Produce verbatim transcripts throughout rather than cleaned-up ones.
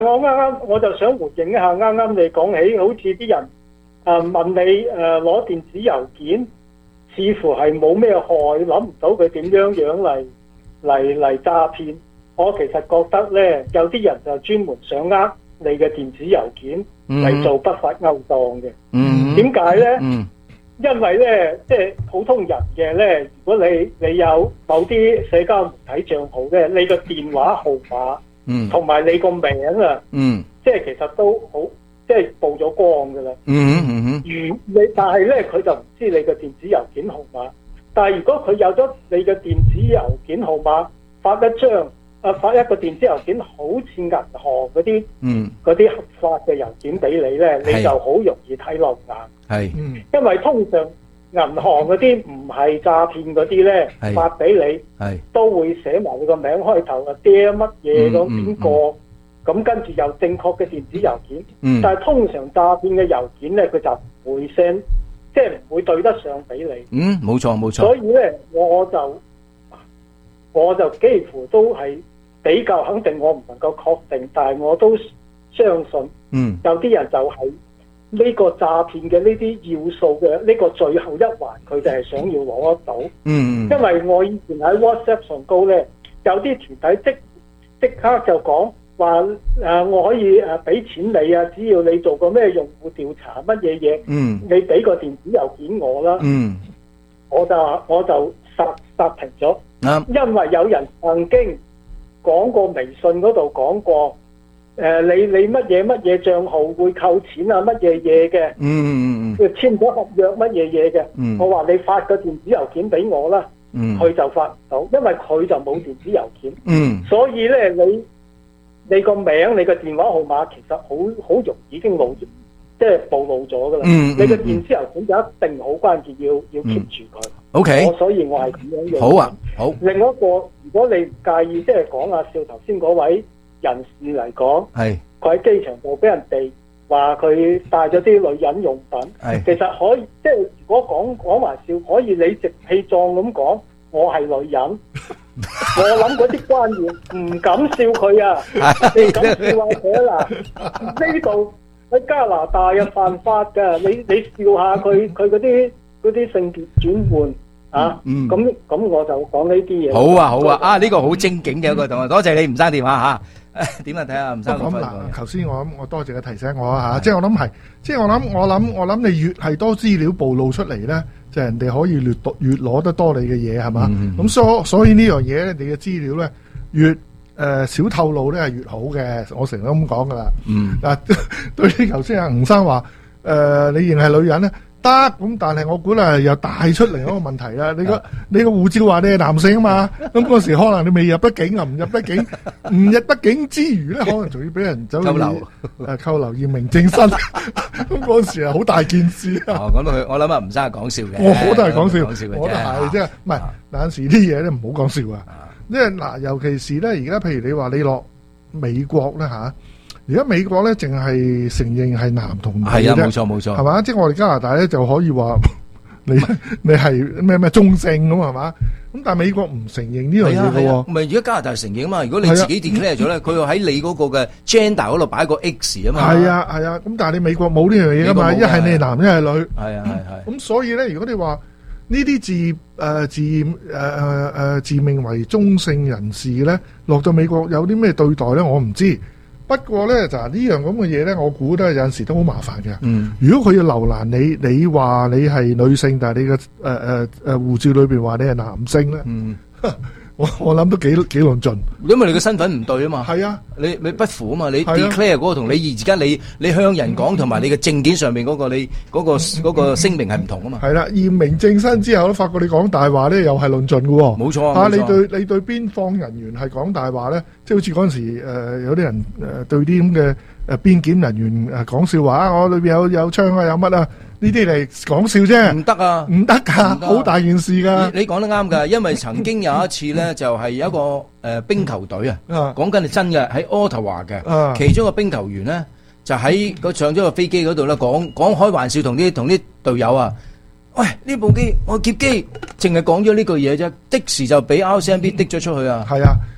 我啱啱我就想回應一下，啱啱你講起好似啲人誒、呃、問你誒攞、呃、電子郵件，似乎係冇咩害，諗唔到佢點樣樣嚟嚟嚟詐騙。我其實覺得咧，有啲人就專門想呃你嘅電子郵件嚟做不法勾當嘅。 嗯， 點解咧？ 嗯， 因為咧，即係普通人嘅咧，如果你你有某啲社交媒體帳號咧，你個電話號碼， 嗯， 同埋你個名啊， 嗯， 即係其實都好，即係曝咗光㗎啦。 嗯嗯嗯， 如你，但係咧，佢就唔知你嘅電子郵件號碼。但係如果佢有咗你嘅電子郵件號碼，發一張啊發一個電子郵件，好似銀行嗰啲，嗯，嗰啲合法嘅郵件俾你咧，你就好容易睇漏眼。 係， 嗯，因為通常銀行嗰啲唔係詐騙嗰啲咧，發俾你，係都會寫埋你個名開頭啊，爹乜嘢咁邊個，咁跟住有正確嘅電子郵件。嗯，但係通常詐騙嘅郵件咧，佢就唔會 send，即係唔會對得上俾你。 嗯，冇錯冇錯。 所以咧，我就我就幾乎都係比較肯定，我唔能夠確定，但係我都相信，嗯，有啲人就係呢個詐騙嘅呢啲要素嘅呢個最後一環，佢哋係想要攞得到。嗯，因為我以前喺 WhatsApp 上高咧，有啲團體即即刻就講話誒，我可以誒俾錢你啊，只要你做個咩用戶調查乜嘢嘢，嗯，你俾個電子郵件我啦，嗯，我就我就剎剎停咗。啱，因為有人曾經講過微信嗰度講過，誒、呃、你你乜嘢乜嘢帳號會扣錢啊乜嘢嘢嘅，嗯嗯嗯，佢簽咗合約乜嘢嘢嘅，嗯，我話你發個電子郵件俾我啦，嗯，佢就發唔到，因為佢就冇電子郵件，嗯，所以咧你你個名你個電話號碼其實好好容易已經露，即係暴露咗噶啦，嗯，你個電子郵件就一定好關鍵，要要 keep 住佢。O K， 我所以我係咁樣用。好啊，好。另一個，如果你唔介意，即係講阿少頭先嗰位人士嚟講，係佢喺機場度俾人哋話佢帶咗啲女人用品，係其實可以，即係如果講講埋笑，可以理直氣壯咁講，我係女人。我諗嗰啲官員唔敢笑佢啊，你敢笑下佢啊嗱？呢度喺加拿大啊犯法㗎，你你笑下佢佢嗰啲。嗰啲性別轉換啊，咁咁我就講呢啲嘢。好啊好啊，啊呢個好精警嘅一個同學，多謝你吳生電話嚇。點啊睇下吳生講乜？咁嗱，頭先我諗我多謝佢提醒我啊嚇，即係我諗係，即係我諗我諗我諗你越係多資料暴露出嚟咧，就人哋可以越多越攞得多你嘅嘢係嘛？咁所所以呢樣嘢咧，你嘅資料咧越誒少透露咧係越好嘅，我成日都咁講噶啦。嗯，嗱對於頭先阿吳生話誒，你認係女人咧？得咁，但係我估咧又帶出嚟一個問題啦。你個你個護照話你係男性啊嘛，咁嗰時可能你未入得境啊，唔入得境，唔入得境之餘咧，可能仲要俾人走去扣留，誒扣留驗明正身。咁嗰時係好大件事啊。哦，講到佢，我諗啊，吳生係講笑嘅。我我都係講笑，講笑嘅啫。我都係，即係唔係？有陣時啲嘢咧唔好講笑啊。因為嗱，尤其是咧，而家譬如你話你落美國咧嚇。而家美國咧，淨係承認係男同女啫，係啊，冇錯冇錯，係嘛？即係我哋加拿大咧就可以話你你係咩咩中性咁係嘛？咁但係美國唔承認呢樣嘢嘅喎，唔係而家加拿大承認啊嘛。如果你自己 declare 咗咧，佢又喺你嗰個嘅 gender 嗰度擺個 X 啊嘛。係啊係啊，咁但係你美國冇呢樣嘢噶嘛？一係你係男，一係女。係啊係係。咁所以咧，如果你話呢啲自誒自誒誒誒自命為中性人士咧，落到美國有啲咩對待咧？我唔知。不過咧就係呢樣咁嘅嘢咧，我估咧有陣時都好麻煩嘅。嗯，如果佢要留難你，你話你係女性，但係你嘅誒誒誒護照裏邊話你係男性咧，嗯，我我諗都幾幾論盡，因為你嘅身份唔對啊嘛。係啊，你你不符啊嘛，你 declare 嗰個同你而家你你向人講同埋你嘅證件上面嗰個你嗰個嗰個聲明係唔同啊嘛。係啦，驗明正身之後咧，發覺你講大話咧，又係論盡嘅喎。冇錯啊，你對你對邊方人員係講大話咧？即係好似嗰陣時誒有啲人誒對啲咁嘅誒邊檢人員誒講笑話啊，我裏邊有有槍啊，有乜啊？呢啲嚟講笑啫，唔得啊，唔得噶，好大件事噶。你講得啱噶，因為曾經有一次咧，就係有一個誒冰球隊啊，講緊係真嘅，喺渥太華嘅，其中一個冰球員咧就喺個上咗個飛機嗰度咧，講講開玩笑同啲同啲隊友啊，喂，呢部機我劫機，淨係講咗呢句嘢啫，即時就俾 R C M P 滴咗出去啊。係啊。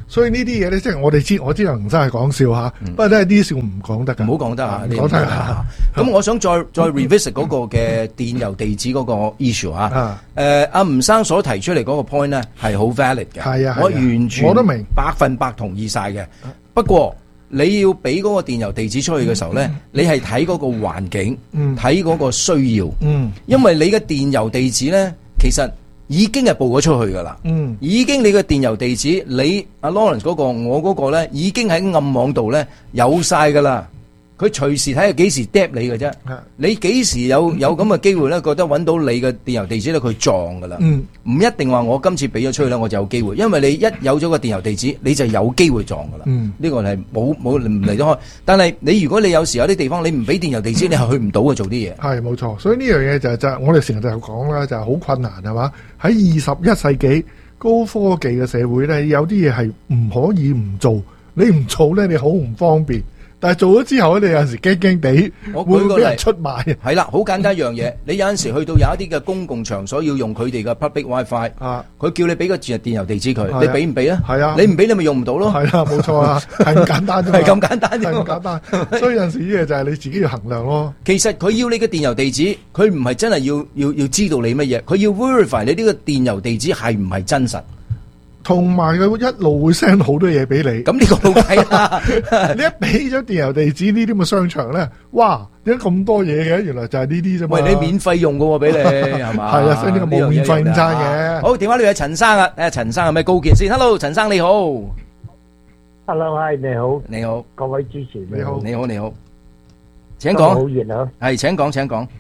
所以呢啲嘢咧，即係我哋知，我知道吳生係講笑嚇，不過咧啲笑唔講得㗎， 唔好講得啊！ 講得啊！ 咁我想再再 revisit 嗰個嘅電郵地址嗰個 issue 嚇。誒，阿吳生所提出嚟嗰個 point 咧係好 valid 嘅， 係啊， 我完全我都明， 百分百同意晒嘅。不過你要俾嗰個電郵地址出去嘅時候咧，你係睇嗰個環境，睇嗰個需要，因為你嘅電郵地址咧，其實已經係報咗出去噶啦，嗯，已經你嘅電郵地址，你阿 Lawrence 嗰個，我嗰個咧，已經喺暗網度咧有晒噶啦。佢隨時睇下幾時 drop 你嘅啫，你幾時有有咁嘅機會咧？覺得揾到你嘅電郵地址咧，佢撞噶啦，嗯，唔一定話我今次俾咗出去咧，我就有機會，因為你一有咗個電郵地址，你就有機會撞噶啦，嗯，呢個係冇冇唔離得開。但係你如果你有時有啲地方你唔俾電郵地址，你係去唔到嘅做啲嘢。係冇錯，所以呢樣嘢就就我哋成日就講啦，就係好困難係嘛？喺二十一世紀高科技嘅社會咧，有啲嘢係唔可以唔做，你唔做咧，你好唔方便。但係做咗之後咧，你有陣時驚驚地，會唔會俾人出賣？係啦，好簡單一樣嘢，你有陣時去到有一啲嘅公共場所要用佢哋嘅 public WiFi，啊，佢叫你俾個電郵地址佢，你俾唔俾啊？係啊，你唔俾你咪用唔到咯。係啦，冇錯啊，係咁簡單啫嘛。係咁簡單啫嘛。係咁簡單，所以有陣時啲嘢就係你自己要衡量咯。其實佢要你嘅電郵地址，佢唔係真係要要要知道你乜嘢，佢要 verify 你呢個電郵地址係唔係真實。同埋佢一路會 send 好多嘢俾你，咁呢個冇計啦。你一俾咗電郵地址呢啲咁嘅商場咧，哇！點解咁多嘢嘅？原來就係呢啲啫嘛。喂，你免費用嘅喎，俾你係嘛？係啊，所以呢個冇免費咁差嘅。好，電話呢位係陳生啊，睇下陳生有咩高見先。Hello，陳生你好。 Hello，係你好。 你好， 各位主持你好，你好你好。請講。 好熱啊！ 係請講請講。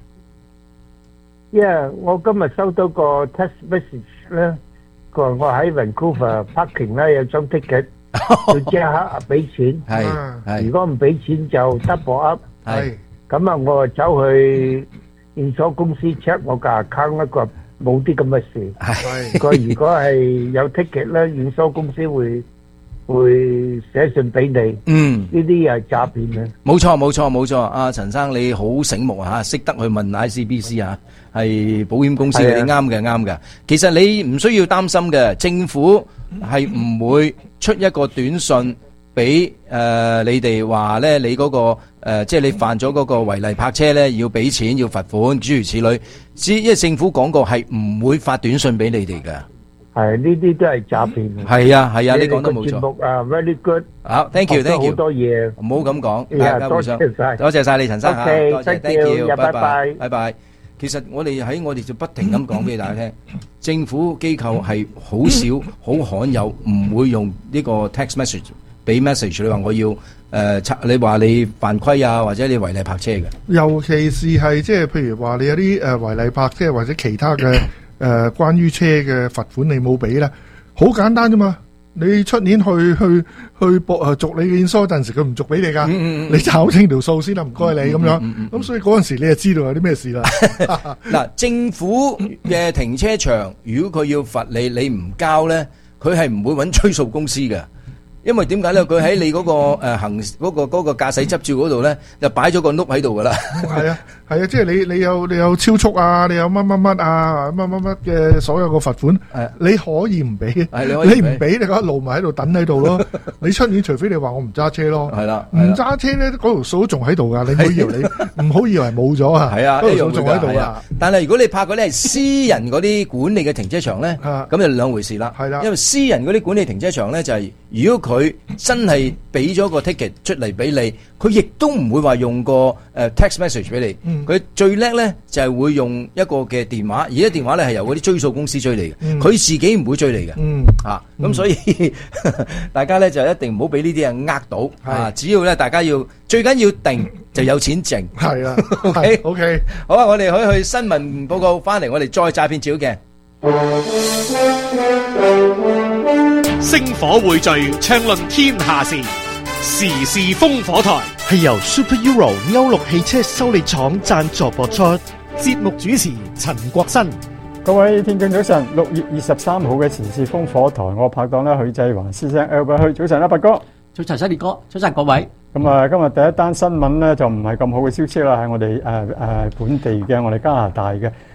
Yeah，我今日收到個 text message 咧。佢話我喺 Vancouver parking 咧有張 ticket， 要即刻俾錢。係係，如果唔俾錢就 double up。係，咁啊我就走去驗所公司 check 我個 account， 一個冇啲咁嘅事。係，佢如果係有 ticket 咧，驗所公司會會寫信俾你。嗯，呢啲又係詐騙嘅。冇錯冇錯冇錯，阿陳生你好醒目啊，識得去問 I C B C 啊。係保險公司嘅，你啱嘅啱嘅。其實你唔需要擔心嘅，政府係唔會出一個短信俾誒你哋話咧，你嗰個誒即係你犯咗嗰個違例泊車咧，要俾錢要罰款，諸如此類。只因為政府講過係唔會發短信俾你哋嘅。係呢啲都係詐騙。係啊係啊，你講得冇錯。節目啊 very good。好 ，thank you，thank you。好多嘢。唔好咁講，大家互相。多謝晒，多謝晒你陳生嚇，多謝 ，thank you，拜拜，拜拜。其實我哋喺我哋就不停咁講俾大家聽，政府機構係好少、好罕有，唔會用呢個 text message 俾 message 你話我要誒、呃，你話你犯規啊，或者你違例泊車嘅。尤其是係即係譬如話你有啲誒違例泊車或者其他嘅誒、呃、關於車嘅罰款你冇俾咧，好簡單啫嘛。你出年去去去駁誒續你嘅 insurance 陣時，佢唔續俾你噶，嗯嗯、你找清條數先啦，唔該你咁、嗯、樣。咁、嗯嗯嗯、所以嗰陣時你就知道有啲咩事啦。嗱，政府嘅停車場，如果佢要罰你，你唔交咧，佢係唔會揾追訴公司嘅。因為點解咧？佢喺你嗰個誒行嗰個嗰個駕駛執照嗰度咧，就擺咗個 note 喺度噶啦。係啊，係啊，即係你你有你有超速啊，你有乜乜乜啊，乜乜乜嘅所有個罰款，你可以唔俾，你唔俾你一路咪喺度等喺度咯。你出年除非你話我唔揸車咯，係啦，唔揸車咧嗰條數都仲喺度噶，你唔好以為你唔好以為冇咗啊。係啊，嗰條數仲喺度啊。但係如果你拍嗰啲係私人嗰啲管理嘅停車場咧，咁就兩回事啦。係啦，因為私人嗰啲管理停車場咧就係如果佢佢真係俾咗個 ticket 出嚟俾你，佢亦都唔會話用個誒 text message 俾你。佢、嗯、最叻咧就係、是、會用一個嘅電話，而家電話咧係由嗰啲追訴公司追嚟嘅，佢、嗯、自己唔會追嚟嘅。嗯，啊，咁、嗯、所以大家咧就一定唔好俾呢啲人呃到。啊，只要咧大家要最緊要定就有錢剩。係啦，OK OK，好啊，我哋可以去新聞報告翻嚟，我哋再詐騙照嘅。 星火匯聚，暢論天下事，時事烽火台係由 Super Euro 歐陸汽車修理廠贊助播出。節目主持陳國新。 各位聽眾早晨，六月二十三號嘅時事烽火台，我拍檔咧許繼華先生 Albert 許，早晨啦，伯哥。 早晨，犀利哥，早晨各位。 咁啊，今日第一單新聞咧就唔係咁好嘅消息啦，喺我哋誒誒本地嘅我哋加拿大嘅。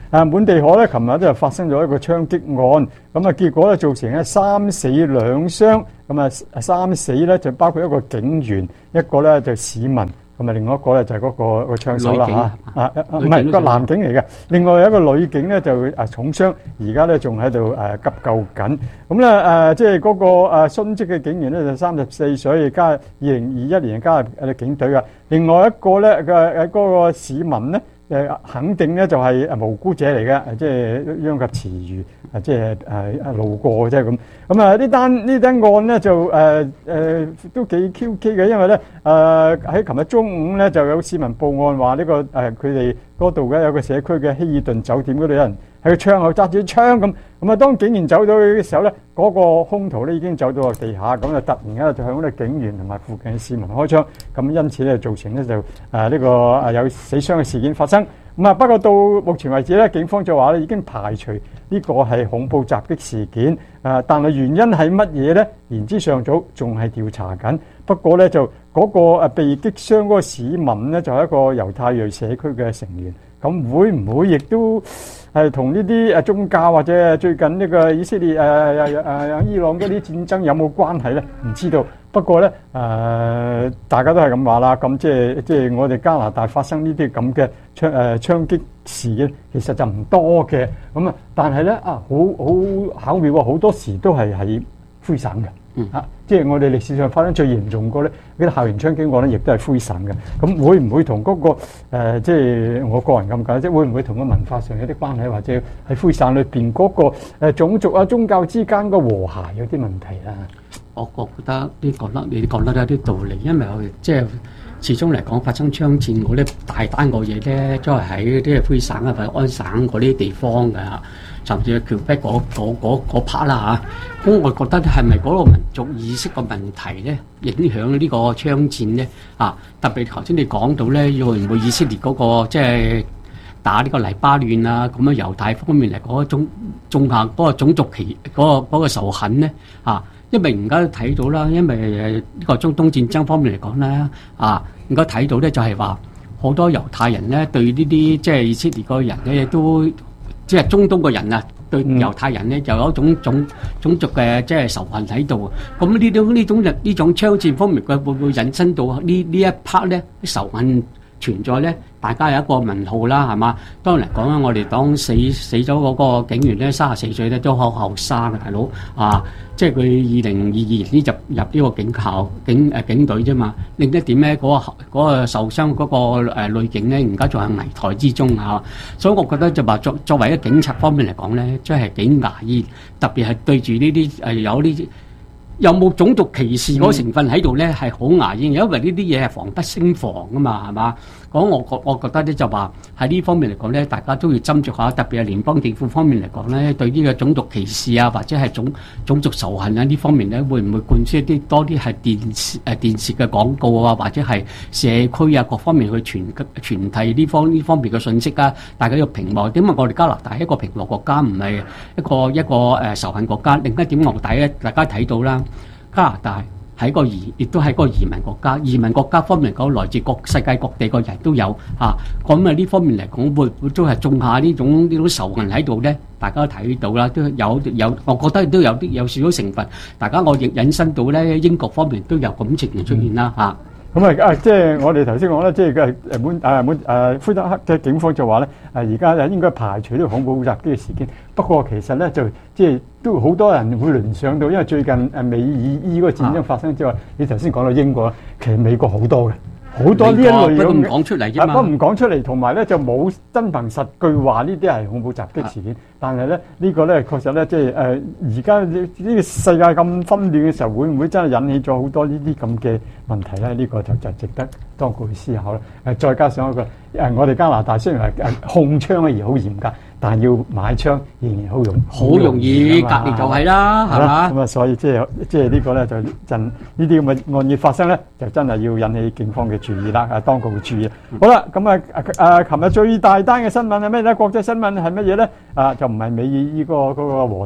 啊滿地可咧，琴日就發生咗一個槍擊案，咁啊結果咧造成咧三死兩傷，咁啊三死咧就包括一個警員，一個咧就市民。咁啊，另外一個咧就係嗰個個槍手啦嚇，啊唔係個男警嚟嘅，另外有一個女警咧就誒重傷，而家咧仲喺度誒急救緊。咁咧誒，即係嗰個誒殉職嘅警員咧就三十四歲，加二零二一年加入誒警隊嘅。另外一個咧嘅誒嗰個市民咧。誒肯定咧就係誒無辜者嚟嘅，即係殃及池魚，誒即係誒路過嘅啫咁。咁啊呢單呢單案咧就誒誒、呃呃、都幾 Q K 嘅，因為咧誒喺琴日中午咧就有市民報案話呢、這個誒佢哋嗰度嘅有個社區嘅希爾頓酒店嗰度有人喺個窗口揸住槍咁。咁啊當警員走到去嘅時候咧，嗰、那個兇徒咧已經走到落地下，咁啊突然間就向嗰啲警員同埋附近嘅市民開槍，咁因此咧造成咧就誒呢、呃這個誒有死傷嘅事件發生。咁啊不過到目前為止咧，警方就話咧已經排除呢個係恐怖襲擊事件，誒、呃、但係原因係乜嘢咧？言之尚早，仲係調查緊。不過咧就嗰個誒被擊傷嗰個市民咧就係一個猶太裔社區嘅成員，咁會唔會亦都係同呢啲誒宗教或者最近呢個以色列誒誒誒伊朗嗰啲戰爭有冇關係咧？唔知道。不過咧誒、呃，大家都係咁話啦。咁即係即係我哋加拿大發生呢啲咁嘅槍誒槍擊事嘅，其實就唔多嘅。咁啊，但係咧啊，好好巧妙喎，好多時都係喺灰省嘅。嗯啊，即係我哋歷史上發生最嚴重過咧，嗰啲校園槍擊案咧，亦都係灰省嘅。咁會唔會同嗰、那個、呃、即係我個人咁解，即係會唔會同個文化上有啲關係，或者喺灰省裏邊嗰個誒種族啊、宗教之間個和諧有啲問題啦？ 我覺得呢講得你講得有啲道理，因為我哋即係始終嚟講發生槍戰嗰啲大單個嘢咧，都係喺啲灰省啊或者安省嗰啲地方嘅，甚至係橋北嗰嗰嗰 part 啦嚇。咁我覺得係咪嗰個民族意識嘅問題咧，影響呢個槍戰咧？啊，特別頭先你講到咧，會唔會以色列嗰個即係打呢個黎巴嫩啊？咁樣猶太方面嚟講，種種下嗰個種族歧嗰個嗰個仇恨咧啊？因為而家都睇到啦，因為呢個中東戰爭方面嚟講咧，啊，而家睇到咧就係話好多猶太人咧對呢啲即係以色列個人咧都即係中東個人啊，對猶太人咧就有一種種種族嘅即係仇恨喺度。咁呢種呢種呢種槍戰方面佢會唔會引申到呢呢一 part 咧仇恨存在咧？大家有一個問號啦，係嘛？當然嚟講啦，我哋當死死咗嗰個警員咧，三十四歲咧都好後生嘅大佬啊！即係佢二零二二年呢入入呢個警校警誒警隊啫嘛。另一點咧，嗰、嗰個嗰個受傷嗰個誒女警咧，而家仲係危殆之中啊！所以我覺得就話作作為一個警察方面嚟講咧，真係幾牙煙，特別係對住呢啲誒有呢啲。有冇種族歧視嗰個成分喺度咧？係好牙煙，因為呢啲嘢係防不勝防噶嘛，係嘛？講我覺我覺得咧就話喺呢方面嚟講咧，大家都要斟酌下，特別係聯邦政府方面嚟講咧，對呢個種族歧視啊，或者係種種族仇恨啊呢方面咧，會唔會灌輸一啲多啲係電視誒電視嘅廣告啊，或者係社區啊各方面去傳傳遞呢方呢方面嘅信息啊？大家要平和。點解我哋加拿大係一個平和國家，唔係一個一個誒仇恨國家？另一點我哋咧，大家睇到啦。加拿大係一個移，亦都係一個移民國家。移民國家方面嚟講，來自各世界各地嘅人都有嚇。咁啊呢方面嚟講，會會都係種下呢種呢種仇恨喺度咧。大家都睇到啦，都有有，我覺得都有啲有少少成分。大家我亦引申到咧，英國方面都有感情出現啦嚇。 咁啊啊，即係我哋頭先講咧，即係嘅誒滿誒滿誒魁北克嘅警方就話咧，誒而家誒應該排除呢個恐怖襲擊嘅事件。不過其實咧就即係都好多人會聯想到，因為最近誒美以伊嗰個戰爭發生之後，啊、你頭先講到英國，其實美國好多嘅。好多呢一類咁嘅， 唔講出嚟啫嘛， 不唔講出嚟，同埋咧就冇真憑實據話呢啲係恐怖襲擊事件。但係咧呢個咧確實咧，即係誒而家呢個世界咁紛亂嘅時候，會唔會真係引起咗好多呢啲咁嘅問題咧？呢個就就值得當局去思考啦。誒，再加上一個誒，我哋加拿大雖然係誒控槍而好嚴格，但係要買槍仍然好容好容易，隔離就係啦，係嘛？ 咁啊，所以即係即係呢個咧就真呢啲咁嘅案件發生咧，就真係要引起警方嘅注意啦，啊，當局會注意。好啦，咁啊啊，琴日最大單嘅新聞係咩咧？國際新聞係乜嘢咧？啊，就唔係美伊嗰個嗰個和談，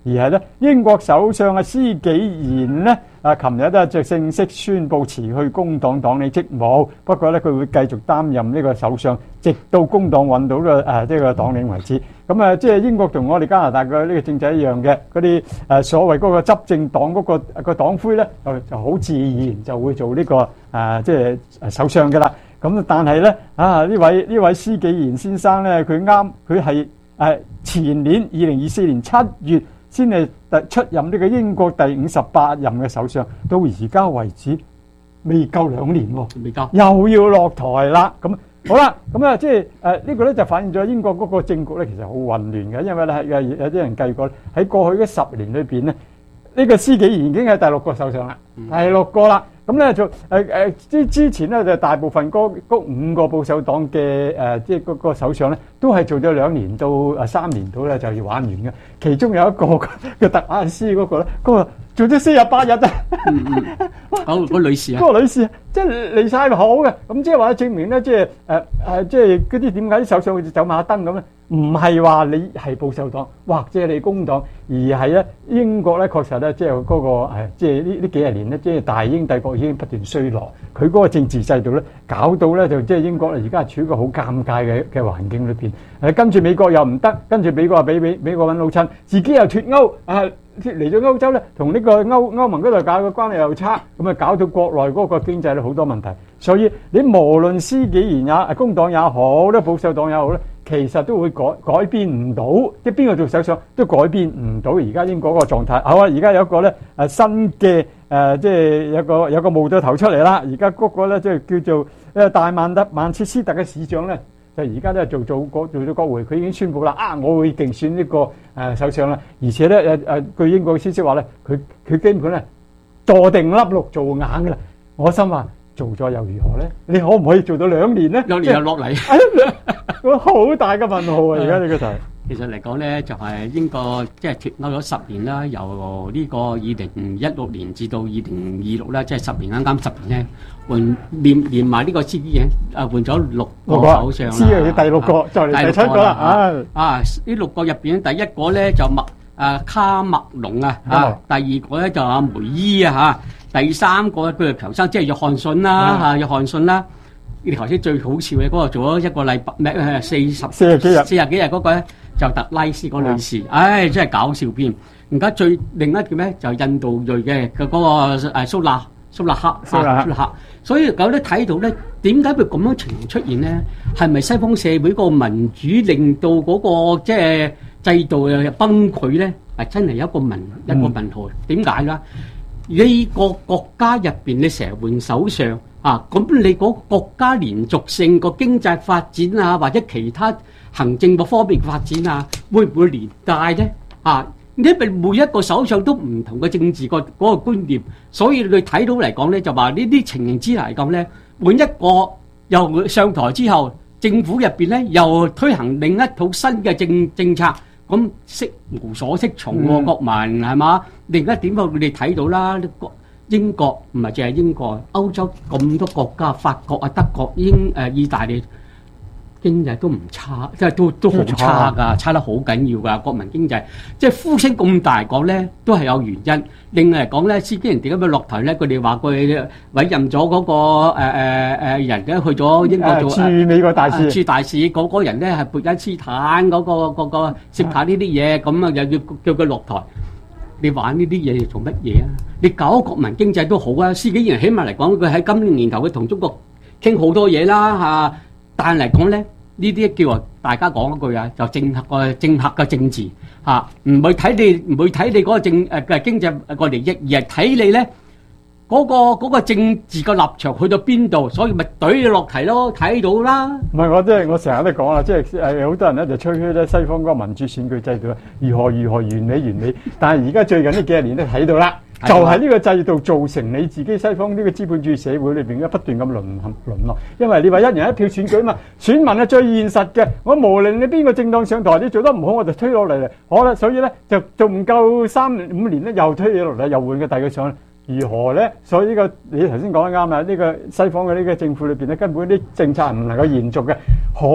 而係咧英國首相嘅施紀賢咧啊，琴日咧就正式宣布辭去工黨黨理職務。不過咧，佢會繼續擔任呢個首相，直到工黨揾到個誒呢個黨領為止。咁啊，即係英國同我哋加拿大嘅呢個政制一樣嘅，嗰啲誒所謂嗰個執政黨嗰個個黨魁咧，就就好自然就會做呢個誒即係首相㗎啦。咁但係咧啊，呢位呢位施紀賢先生咧，佢啱佢係誒前年二零二四年七月先係出任呢個英國第五十八任嘅首相，到而家為止未夠兩年喎，未夠又要落台啦。咁好啦，咁啊即係誒呢個咧就反映咗英國嗰個政局咧其實好混亂嘅，因為咧有有啲人計過喺過去嗰十年裏邊咧，呢個施紀賢已經係第六個首相啦，第六個啦。咁咧就誒誒之之前咧就大部分嗰嗰五個保守黨嘅誒即係嗰個首相咧，都係做咗兩年到誒三年到咧就要玩完嘅。其中有一個嘅特拉斯嗰個咧，嗰個做咗四十八日啊！ 嗰個女士啊， 嗰個女士即係離曬譜嘅。咁即係話證明咧，即係誒誒，即係嗰啲點解啲首相好似走馬燈咁咧？唔係話你係保守黨或者你工黨，而係咧英國咧確實咧，即係嗰個誒，即係呢呢幾十年咧，即係大英帝國已經不斷衰落，佢嗰個政治制度咧，搞到咧就即係英國而家係處於一個好尷尬嘅嘅環境裏邊。誒跟住美國又唔得，跟住美國話俾美美國揾老襯，自己又脫歐啊！脫離咗歐洲咧，同呢個歐歐盟嗰度搞嘅關係又差，咁啊搞到國內嗰個經濟咧好多問題。所以你無論施紀賢也工黨也好咧，保守黨也好咧，其實都會改改變唔到，即係邊個做首相都改變唔到而家英國嗰個狀態。好啊，而家有一個咧誒新嘅誒，即係有個有個冒咗頭出嚟啦。而家嗰個咧即係叫做誒大曼特曼徹斯特嘅市長咧。就而家咧做做國做咗國會，佢已經宣布啦，啊，我會競選呢個誒首相啦，而且咧誒誒，據英國嘅消息話咧，佢佢基本咧坐定粒六做硬噶啦。我心話做咗又如何咧？你可唔可以做到兩年咧？ 兩年又落嚟， 好大嘅問號啊！而家呢個就係。 其實嚟講咧，就係英國即係脫歐咗十年啦，由呢個二零一六年至到二零二六啦，即係十年啱啱十年咧，換連連埋呢個施紀賢啊，換咗六個首相啦。 施紀賢第六個就嚟第七個啦啊！ 啊，呢六個入邊第一個咧就麥啊卡麥隆啊，啊第二個咧就阿梅伊啊嚇，第三個佢係強生，即係約翰遜啦嚇，約翰遜啦。你頭先最好笑嘅嗰個做咗一個禮拜咩誒四十四十幾日四十幾日嗰個咧。就特拉斯嗰女士，唉，真係搞笑片。而家最另一個咧就印度裔嘅嘅嗰個誒蘇納蘇納克蘇納克，所以有啲睇到咧，點解會咁樣情形出現咧？係咪西方社會個民主令到嗰個即係制度又崩潰咧？係真係一個問一個問號。點解咧？呢個國家入邊你成日換首相啊，咁你嗰個國家連續性個經濟發展啊，或者其他行政個方面發展啊，會唔會連帶咧？啊，因為每一個首相都唔同嘅政治個嗰個觀念，所以你睇到嚟講咧，就話呢啲情形之下嚟講咧，每一個又上台之後，政府入邊咧又推行另一套新嘅政政策，咁適無所適從喎，國民係嘛？另一點我哋睇到啦，英國唔係淨係英國，歐洲咁多國家，法國啊、德國、英誒、意大利。經濟都唔差，即係都都好差㗎，差得好緊要㗎。國民經濟即係呼聲咁大講咧，都係有原因。另外嚟講咧，施紀賢點解會落台咧？佢哋話佢委任咗嗰個誒誒誒人咧去咗英國做駐美國大使， 駐大使嗰個人咧係貝恩斯坦嗰個嗰個涉下呢啲嘢，咁啊又要叫佢落台。你玩呢啲嘢做乜嘢啊？你搞國民經濟都好啊。施紀賢起碼嚟講，佢喺今年年頭佢同中國傾好多嘢啦嚇，但係嚟講咧。呢啲叫話大家講一句啊，就政客個政客嘅政治嚇，唔會睇你唔會睇你嗰個政誒嘅經濟個利益，而係睇你咧嗰個嗰個政治嘅立場去到邊度，所以咪懟你落題咯，睇到啦。唔係我即係我成日都講啦，即係誒好多人咧就吹噓咧西方嗰個民主選舉制度如何如何完美完美，但係而家最近呢幾十年都睇到啦。就係呢個制度造成你自己西方呢個資本主義社會裏邊咧不斷咁淪淪落，因為你話一人一票選舉嘛，選民係最現實嘅。我無論你邊個政黨上台，你做得唔好，我就推落嚟。好啦，所以咧就仲唔夠三五年咧，又推嘢落嚟，又換個第二個上嚟。如何咧？所以呢個你頭先講得啱啦，呢個西方嘅呢個政府裏邊咧，根本啲政策係唔能夠延續嘅。何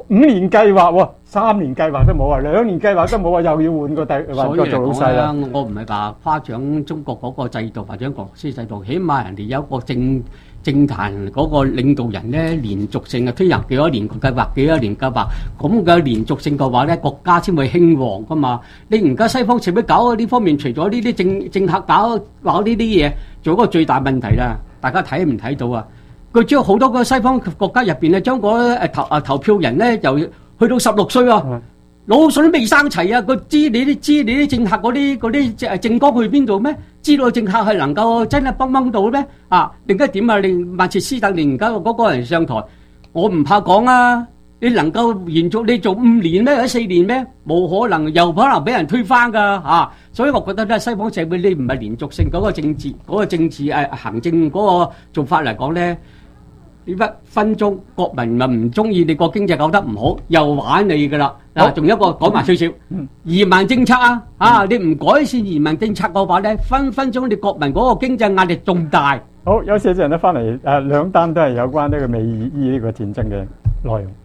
五年計劃喎，三年計劃都冇啊，兩年計劃都冇啊，又要換個第換個做老細啦。 我唔係話誇獎中國嗰個制度或者俄羅斯制度，起碼人哋有一個政政壇嗰個領導人咧，連續性嘅推行幾多年計劃，幾多年計劃，咁嘅連續性嘅話咧，國家先會興旺噶嘛。你而家西方社會搞呢方面，除咗呢啲政政客搞搞呢啲嘢，做一個最大問題啦，大家睇唔睇到啊？佢將好多個西方國家入邊咧，將嗰誒投誒投票人咧，由去到十六歲啊，腦筍都未生齊啊！佢知你啲知你啲政客嗰啲嗰啲誒政綱去邊度咩？知道政客係能夠真係幫幫到咩？啊，定係點啊？你曼徹斯特連而家嗰個人上台，我唔怕講啊！你能夠延續你做五年咩？或者四年咩？冇可能，又可能俾人推翻噶嚇！所以我覺得咧，西方社會你唔係連續性嗰個政治嗰個政治誒行政嗰個做法嚟講咧。呢一分鐘國民咪唔中意你個經濟搞得唔好，又玩你噶啦！嗱，仲有一個講埋少少移民政策啊！啊，你唔改善移民政策嘅話咧，分分鐘你國民嗰個經濟壓力仲大。 好，有寫人咧翻嚟誒，兩單都係有關呢個美伊呢個戰爭嘅內容。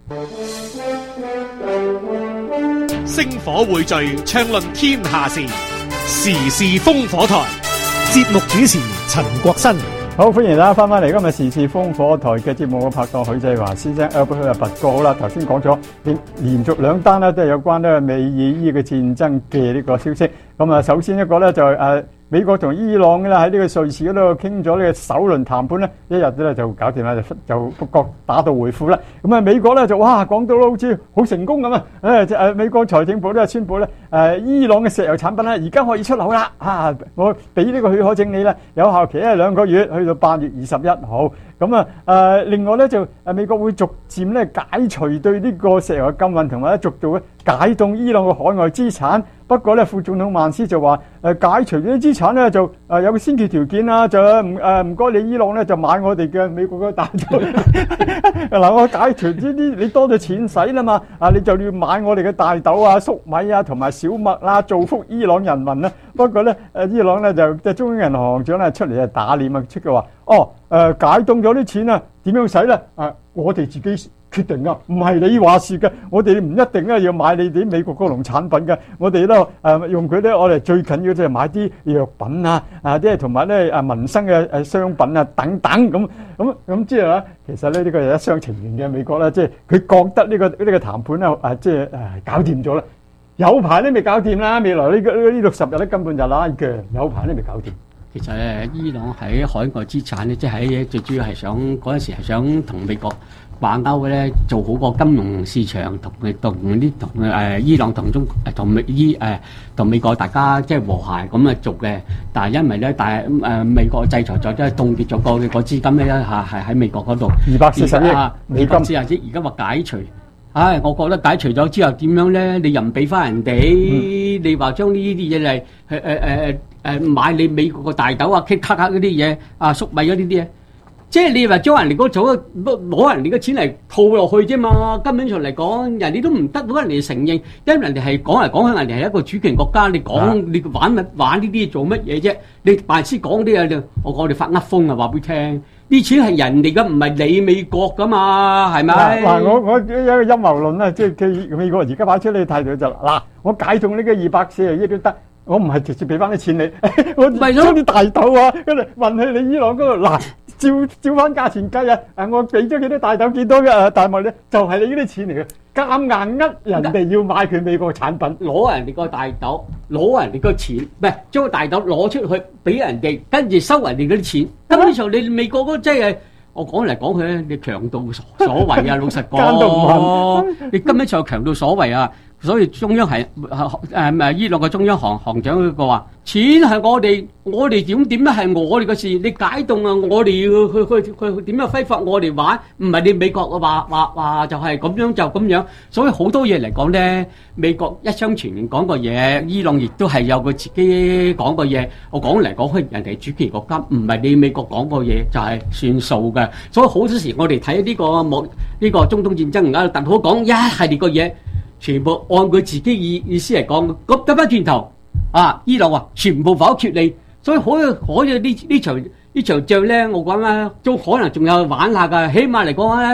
星火匯聚，暢論天下事，時事烽火台。 節目主持陳國新。 好，歡迎大家翻返嚟今日時事烽火台嘅節目，我拍檔許志華先生 Albert 拔哥。好啦，頭先講咗連連續兩單咧，都係有關呢美以伊嘅戰爭嘅呢個消息。咁啊，首先一個咧就係誒美國同伊朗咧喺呢個瑞士嗰度傾咗呢個首輪談判咧，一日咧就搞掂啦，就就各國打道回府啦。咁啊，美國咧就哇講到好似好成功咁啊！誒誒，美國財政部都係宣布咧，誒伊朗嘅石油產品咧而家可以出口啦！啊，我俾呢個許可證你咧，有效期係兩個月，去到八月二十一號。咁啊誒，另外咧就誒美國會逐漸咧解除對呢個石油嘅禁運，同埋咧逐步咧解凍伊朗嘅海外資產。不過咧，副總統曼斯就話誒解除咗啲資產咧，就誒有個先決條件啦，就唔誒唔該你伊朗咧就買我哋嘅美國嘅大豆。嗱，我解除呢啲你多咗錢使啦嘛，啊你就要買我哋嘅大豆啊、粟米啊同埋小麥啦，造福伊朗人民啦。不過咧誒伊朗咧就即係中央銀行長咧出嚟啊打臉啊，出嘅話哦誒解凍咗啲錢啊點樣使咧？啊我哋自己決定啊，唔係你話事嘅，我哋唔一定咧要買你哋美國嗰農產品嘅，我哋咧誒用佢咧，我哋最緊要就係買啲藥品啊，啊即係同埋咧誒民生嘅誒商品啊等等咁咁咁之後咧，其實咧呢個係一廂情願嘅美國咧，即係佢覺得呢個呢個談判咧誒即係誒搞掂咗啦，有排都未搞掂啦，未來呢個呢六十日咧根本就拉鋸，有排都未搞掂。 其實誒，伊朗喺海外資產咧，即係喺最主要係想嗰陣時係想同美國掛鈎嘅咧，做好個金融市場，同同啲同誒伊朗同中誒同美伊誒同美國大家即係和諧咁啊做嘅。但係因為咧，但係誒美國制裁咗，即係凍結咗個個資金咧嚇，係喺美國嗰度二百四十億美金。 四十億而家話解除，唉，我覺得解除咗之後點樣咧？你又唔俾翻人哋，你話將呢啲嘢嚟誒誒誒誒買你美國個大豆啊、K 卡卡嗰啲嘢啊、粟米嗰啲啲嘢。即係你話將人哋嗰組攞人哋嘅錢嚟套落去啫嘛，根本上嚟講，人哋都唔得到人哋承認，因為人哋係講嚟講去，人哋係一個主權國家，你講你玩乜玩呢啲嘢做乜嘢啫？你白痴講啲嘢，我我哋發噏風啊，話俾你聽，啲錢係人哋嘅，唔係你美國噶嘛，係咪？嗱， 我我有一個陰謀論咧，即係佢美國而家擺出你態度就嗱，我解凍呢個二百四十億都得。我唔係直接俾翻啲錢你，我將啲大豆啊，跟住運去你伊朗嗰度，嗱，照照翻價錢計啊！誒，我俾咗幾多大豆，幾多嘅誒大麥咧，就係你呢啲錢嚟嘅，夾硬呃人哋要買佢美國產品， 攞人哋個大豆，攞人哋個錢，唔係將個大豆攞出去俾人哋，跟住收人哋嗰啲錢。根本上你美國嗰即係我講嚟講去咧，你強盜所為啊！老實講，你根本上強盜所為啊！所以中央係誒誒伊朗嘅中央行行長嗰個話，錢係我哋，我哋點點咧係我哋嘅事，你解凍啊，我哋要去去去點樣揮霍我哋玩，唔係你美國嘅話話話就係咁樣就咁樣。所以好多嘢嚟講咧，美國一廂情願講個嘢，伊朗亦都係有佢自己講個嘢。我講嚟講去，人哋主權國家唔係你美國講個嘢就係算數嘅。所以好多時我哋睇呢個冇呢個中東戰爭而家特朗普講一系列個嘢。全部按佢自己意意思嚟講，咁得翻轉頭啊！伊朗話全部否決你，所以可以可以呢呢場呢場仗咧，我講咧都可能仲有玩下噶。起碼嚟講咧，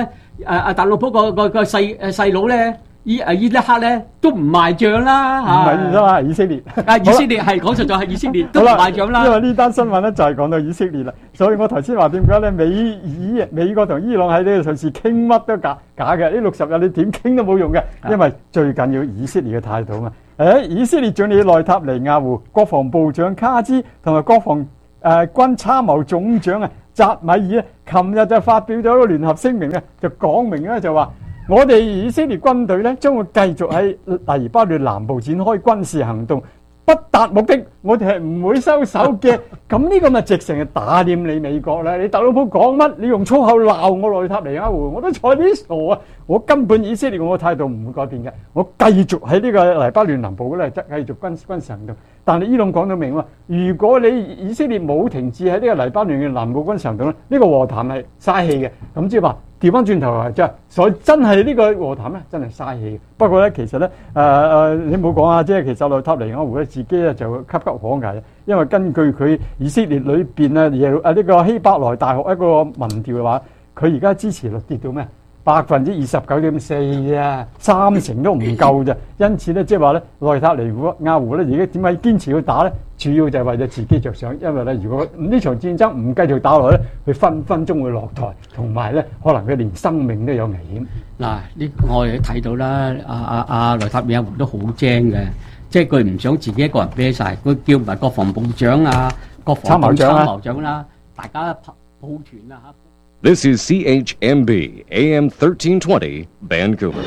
誒特朗普個個個細誒細佬咧。依誒依一刻咧都唔賣帳啦嚇， 唔係啦，以色列啊以色列係講實在係以色列都唔賣帳啦。 因為呢單新聞咧就係講到以色列啦，所以我頭先話點解咧美以美國同伊朗喺呢個隨時傾乜都假假嘅，呢六十日你點傾都冇用嘅，因為最緊要以色列嘅態度嘛。誒，以色列總理內塔尼亞胡、國防部長卡茲同埋國防誒、呃、軍參謀總長啊扎米爾咧，琴日就發表咗一個聯合聲明咧，就講明咧就話。我哋以色列軍隊咧，將會繼續喺黎巴嫩南部展開軍事行動，不達目的，我哋係唔會收手嘅。咁呢個咪直情係打臉你美國啦！你特朗普講乜，你用粗口鬧我內塔尼亞胡，我都睬啲傻啊！我根本以色列我嘅態度唔會改變嘅，我繼續喺呢個黎巴嫩南部咧，即係繼續軍軍事行動。但係伊朗講到明喎，如果你以色列冇停止喺呢個黎巴嫩嘅南部軍事行動咧，呢個和談係嘥氣嘅。咁即係話。調翻轉頭啊，即係所以真係呢個和談咧，真係嘥氣。不過咧，其實咧，誒、呃、誒，你唔好講啊，即係其實內塔尼亞胡咧自己咧就岌岌可危，因為根據佢以色列裏邊咧耶誒呢個希伯來大學一個民調嘅話，佢而家支持率跌到咩？百分之二十九點四啊，三成都唔夠啫。因此咧，即係話咧，內塔尼亞胡咧而家點解堅持要打咧？主要就係為咗自己着想，因為咧，如果呢場戰爭唔繼續打落去咧，佢分分鐘會落台，同埋咧，可能佢連生命都有危險。 嗱，呢我哋都睇到啦，阿阿阿內塔尼亞胡都好精嘅，即係佢唔想自己一個人孭曬，佢叫埋國防部長啊、國防部參謀長啦，大家抱團啊嚇。 This is C H M B A M thirteen twenty Vancouver。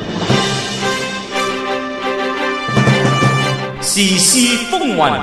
時事風雲，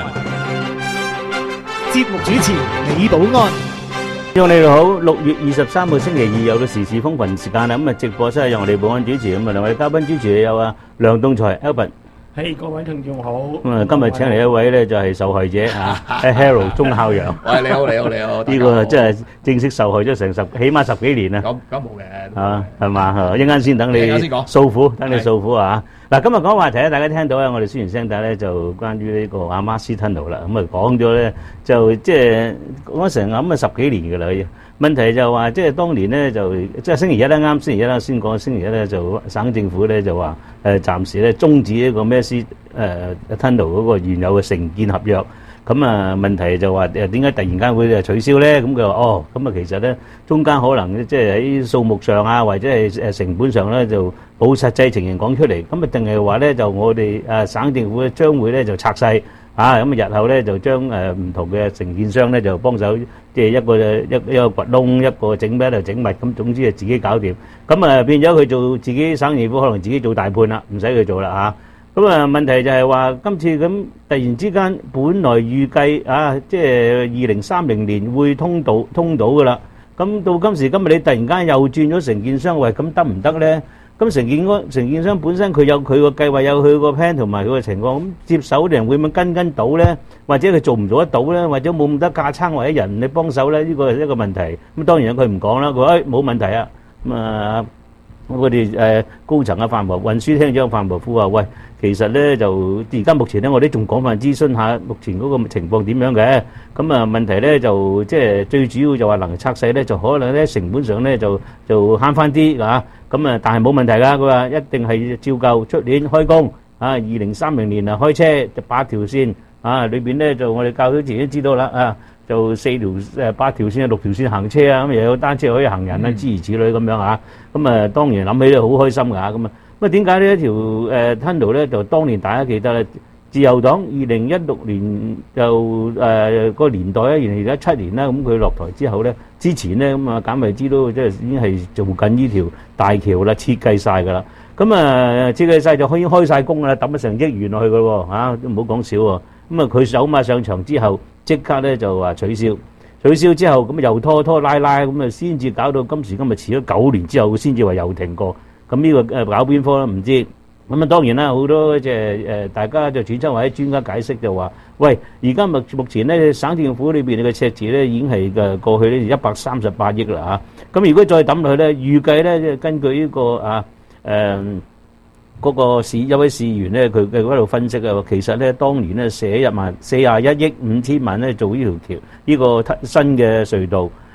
節目主持李寶安。 讓你哋好，六月二十三號星期二有個時事風雲時間啦。咁啊，直播室係由我哋保安主持，咁啊兩位嘉賓主持有啊梁棟才 Albert。 係各位聽眾好。 咁啊，今日請嚟一位咧就係受害者啊 ，Harold 鐘孝陽。 喂，你好，你好，你好。 呢個真係正式受害咗成十，起碼十幾年啦。 咁咁冇嘅。 啊，係嘛？一陣間先等你訴苦，等你訴苦啊！嗱，今日講話題咧，大家聽到咧，我哋宣傳聲帶咧就關於呢個阿馬斯吞奴啦。咁啊講咗咧，就即係講成咁啊十幾年㗎啦。問題就話，即係當年咧就即係星期一咧，啱星期一啦，先講星期一咧就省政府咧就話誒暫時咧終止呢個咩斯誒吞奴嗰個原有嘅承建合約。咁啊問題就話誒點解突然間會誒取消咧？咁佢話哦，咁啊其實咧中間可能即係喺數目上啊，或者係誒成本上咧就冇實際情形講出嚟。咁啊定係話咧就我哋誒省政府咧將會咧就拆細啊，咁啊日後咧就將誒唔同嘅承建商咧就幫手，即係一個一一個掘窿，一個整咩喺度整密，咁總之係自己搞掂。咁啊變咗佢做自己省政府，可能自己做大判啦，唔使佢做啦嚇。咁啊問題就係話今次咁突然之間，本來預計啊，即係二零三零年會通到通到噶啦。咁到今時今日，你突然間又轉咗承建商，喂，咁得唔得咧？咁承建嗰承建商本身佢有佢個計劃，有佢個 plan 同埋佢個情況，咁接手啲人會唔會跟跟到咧？或者佢做唔做得到咧？或者冇咁多架撐或者人你幫手咧？呢個係一個問題。咁當然佢唔講啦，佢話誒冇問題啊。咁啊，我哋誒高層嘅範圍運輸廳長範圍夫話喂。其實咧就而家目前咧，我哋仲廣泛諮詢下目前嗰個情況點樣嘅。咁啊問題咧就即係最主要就話能拆細咧，就可能咧成本上咧就就慳翻啲嚇。咁啊但係冇問題㗎，佢話一定係照舊出年開工啊，二零三零年啊開車就八條線啊，裏邊咧就我哋教咗自己知道啦啊，就四條誒八條線啊六條線行車啊，咁又有單車可以行人啊，諸如此類咁樣嚇。咁啊當然諗起咧好開心㗎咁啊。咁啊點解呢一條誒吞奴咧就當年大家記得咧，自由黨二零一六年就誒個年代咧，二零一七年啦，咁佢落台之後咧，之前咧咁啊簡慧芝都即係已經係做緊呢條大橋啦，設計曬㗎啦。咁啊設計曬就可以開曬工啦，抌咗成億元落去㗎喎嚇，都唔好講少喎。咁啊佢首馬上場之後，即刻咧就話取消，取消之後咁又拖拖拉拉，咁啊先至搞到今時今日遲咗九年之後，先至話又停過。咁呢個誒搞邊科咧唔知，咁啊當然啦，好多即係誒大家就揣測或者專家解釋就話，喂，而家目目前咧省政府裏邊嘅赤字咧已經係誒過去咧一百三十八億啦嚇，咁如果再抌落去咧，預計咧即係根據呢個啊誒嗰個市一位市員咧，佢佢嗰度分析啊，其實咧當年咧寫一萬四廿一億五千萬咧做呢條橋呢個新嘅隧道。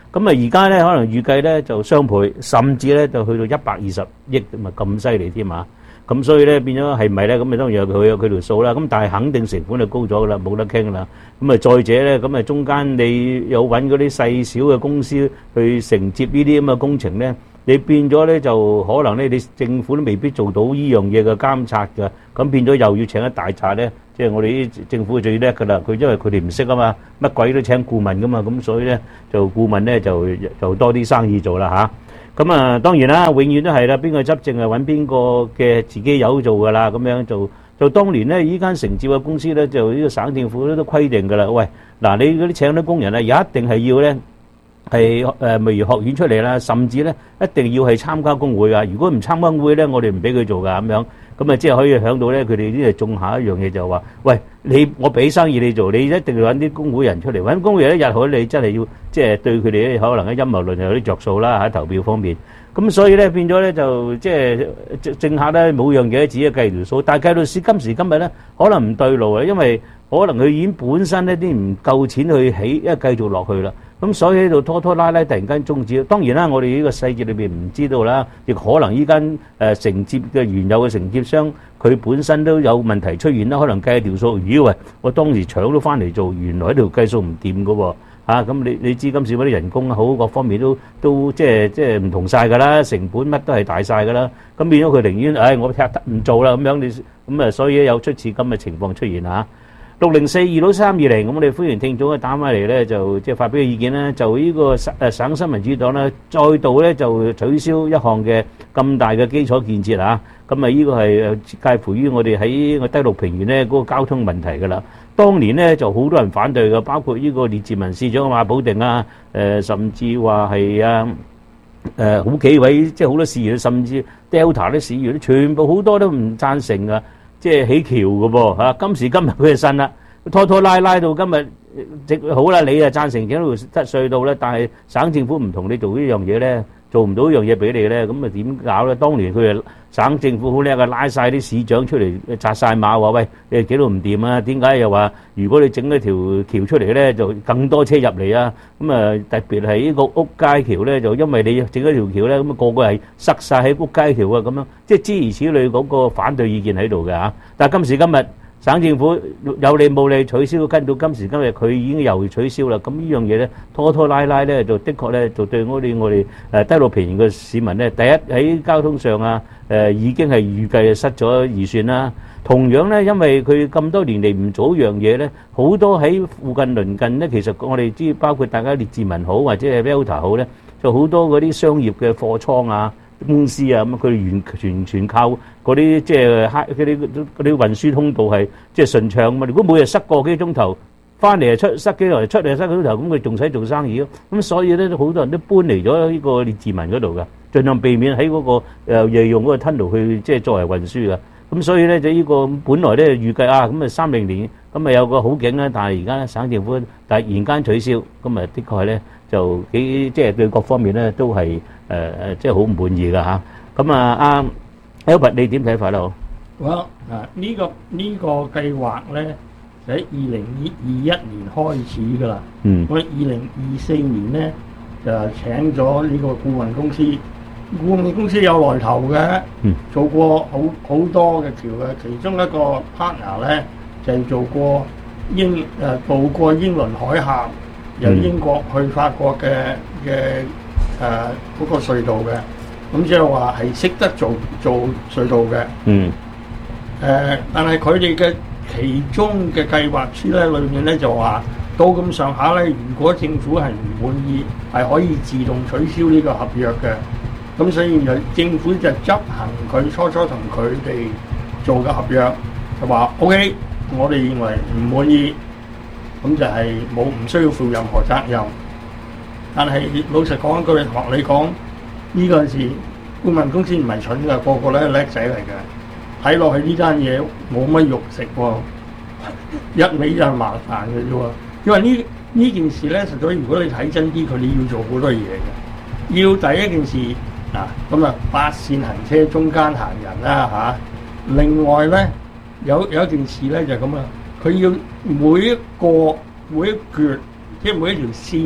咁啊，而家咧可能預計咧就雙倍，甚至咧就去到一百二十億咁啊，咁犀利添啊！咁所以咧變咗係咪咧？咁啊當然有佢有佢條數啦。咁但係肯定成本就高咗噶啦，冇得傾啦。咁啊再者咧，咁啊中間你有揾嗰啲細小嘅公司去承接呢啲咁嘅工程咧，你變咗咧就可能咧你政府都未必做到呢樣嘢嘅監察㗎。咁變咗又要請一大紮咧，即係我哋啲政府最叻㗎啦。佢因為佢哋唔識啊嘛，乜鬼都請顧問㗎嘛，咁所以咧就顧問咧就就多啲生意做啦嚇。咁啊，當然啦，永遠都係啦，邊個執政係揾邊個嘅自己友做噶啦，咁樣就就當年咧，依間承接嘅公司咧，就呢個省政府咧都規定噶啦，喂，嗱你嗰啲請啲工人啊，一定係要咧係誒，例如學院出嚟啦，甚至咧一定要係參加工會噶，如果唔參加工會咧，我哋唔俾佢做噶咁樣。咁啊，即係可以響到咧，佢哋呢係種下一樣嘢，就係話，喂，你我俾生意你做，你一定要揾啲工會人出嚟，揾工會人一日好，你真係要即係對佢哋咧，可能喺陰謀論有啲着數啦喺投票方面。咁所以咧變咗咧就即係政客咧冇樣嘢自己計條數，但係計到時今時今日咧，可能唔對路啊，因為可能佢已經本身呢啲唔夠錢去起，因為繼續落去啦。咁所以喺度拖拖拉拉，突然間終止。當然啦，我哋呢個細節裏邊唔知道啦，亦可能依間誒承接嘅原有嘅承接商，佢本身都有問題出現啦。可能計條數，咦喂，我當時搶咗翻嚟做，原來喺度計數唔掂噶喎嚇。咁你你知今時嗰啲人工好，各方面都都即係即係唔同曬㗎啦，成本乜都係大曬㗎啦。咁變咗佢寧願，唉，我踢得唔做啦咁樣，你咁啊，所以有出次咁嘅情況出現嚇。六零四二六三二零，咁我哋歡迎聽眾嘅打返嚟咧，就即係發表意見啦。就呢個誒省新民主黨咧，再度咧就取消一項嘅咁大嘅基礎建設啊。咁啊，呢個係介乎於我哋喺個低陸平原咧嗰個交通問題㗎啦。當年咧就好多人反對嘅，包括呢個列治文市長馬寶定啊，誒甚至話係啊誒好幾位即係好多市議員，甚至 Delta 啲市議員，全部好多都唔贊成㗎。即係起橋嘅噃嚇，今時今日佢就信啦，拖拖拉拉到今日，即好啦，你啊贊成整條隧道咧，但係省政府唔同你做呢樣嘢咧，做唔到呢樣嘢俾你咧，咁啊點搞咧？當年佢啊省政府好叻啊，拉晒啲市長出嚟紮晒馬話，喂，你幾度唔掂啊？點解又話如果你整一條橋出嚟咧，就更多車入嚟啊？咁啊特別係呢個屋街橋咧，就因為你整一條橋咧，咁啊個個係塞晒喺屋街橋啊，咁樣即係諸如此類嗰個反對意見喺度嘅嚇。但係今時今日省政府有理冇理取消，跟到今時今日佢已經又取消啦。咁呢樣嘢咧拖拖拉拉咧，就的確咧就對我哋我哋誒低陸平原嘅市民咧，第一喺交通上啊誒已經係預計失咗預算啦。同樣咧，因為佢咁多年嚟唔做一樣嘢咧，好多喺附近鄰近咧，其實我哋知包括大家列治文好或者係 Delta 好咧，就好多嗰啲商業嘅貨倉啊。公司啊，咁佢哋完全全靠嗰啲即係嗰啲嗰啲運輸通道係即係順暢嘛。如果每日塞個幾個鐘頭，翻嚟出塞幾個鐘，出嚟塞幾個鐘頭，咁佢仲使做生意咯。咁所以咧，好多人都搬嚟咗呢個列治文嗰度噶，盡量避免喺嗰、嗰個誒利用嗰個 tunnel 去即係作為運輸噶。咁所以咧就呢個本來咧預計啊，咁啊三零年咁啊有個好景啦，但係而家省政府突然間取消，咁啊的確係咧就幾即係對各方面咧都係誒誒即係好唔滿意噶嚇。咁啊阿 Albert 你點睇法咧？好， 好啊呢個呢個計劃咧喺二零二一年開始噶啦。嗯。我哋二零二四年咧就請咗呢個顧問公司。顧問公司有來頭嘅，嗯、做過好好多嘅橋嘅，其中一個 partner 咧就係、做過英誒渡過英倫海峽，由英國去法國嘅嘅誒嗰個隧道嘅，咁即係話係識得做做隧道嘅。嗯。誒、呃，但係佢哋嘅其中嘅計劃書咧裏面咧就話到咁上下咧，如果政府係唔滿意，係可以自動取消呢個合約嘅。咁所以就政府就執行佢初初同佢哋做嘅合約，就話 OK，我哋認為唔滿意，咁就係冇唔需要負任何責任。但係老實講一句，學你講呢個事，顧問公司唔係蠢㗎，個個咧叻仔嚟嘅，睇落去呢單嘢冇乜肉食喎，一味就係麻煩嘅啫喎。因為呢呢件事咧，實在如果你睇真啲，佢哋要做好多嘢嘅，要第一件事。嗱，咁啊，八線行車中間行人啦嚇、啊。另外咧，有有一件事咧就係咁啊，佢要每一個每一橛，即係每一條線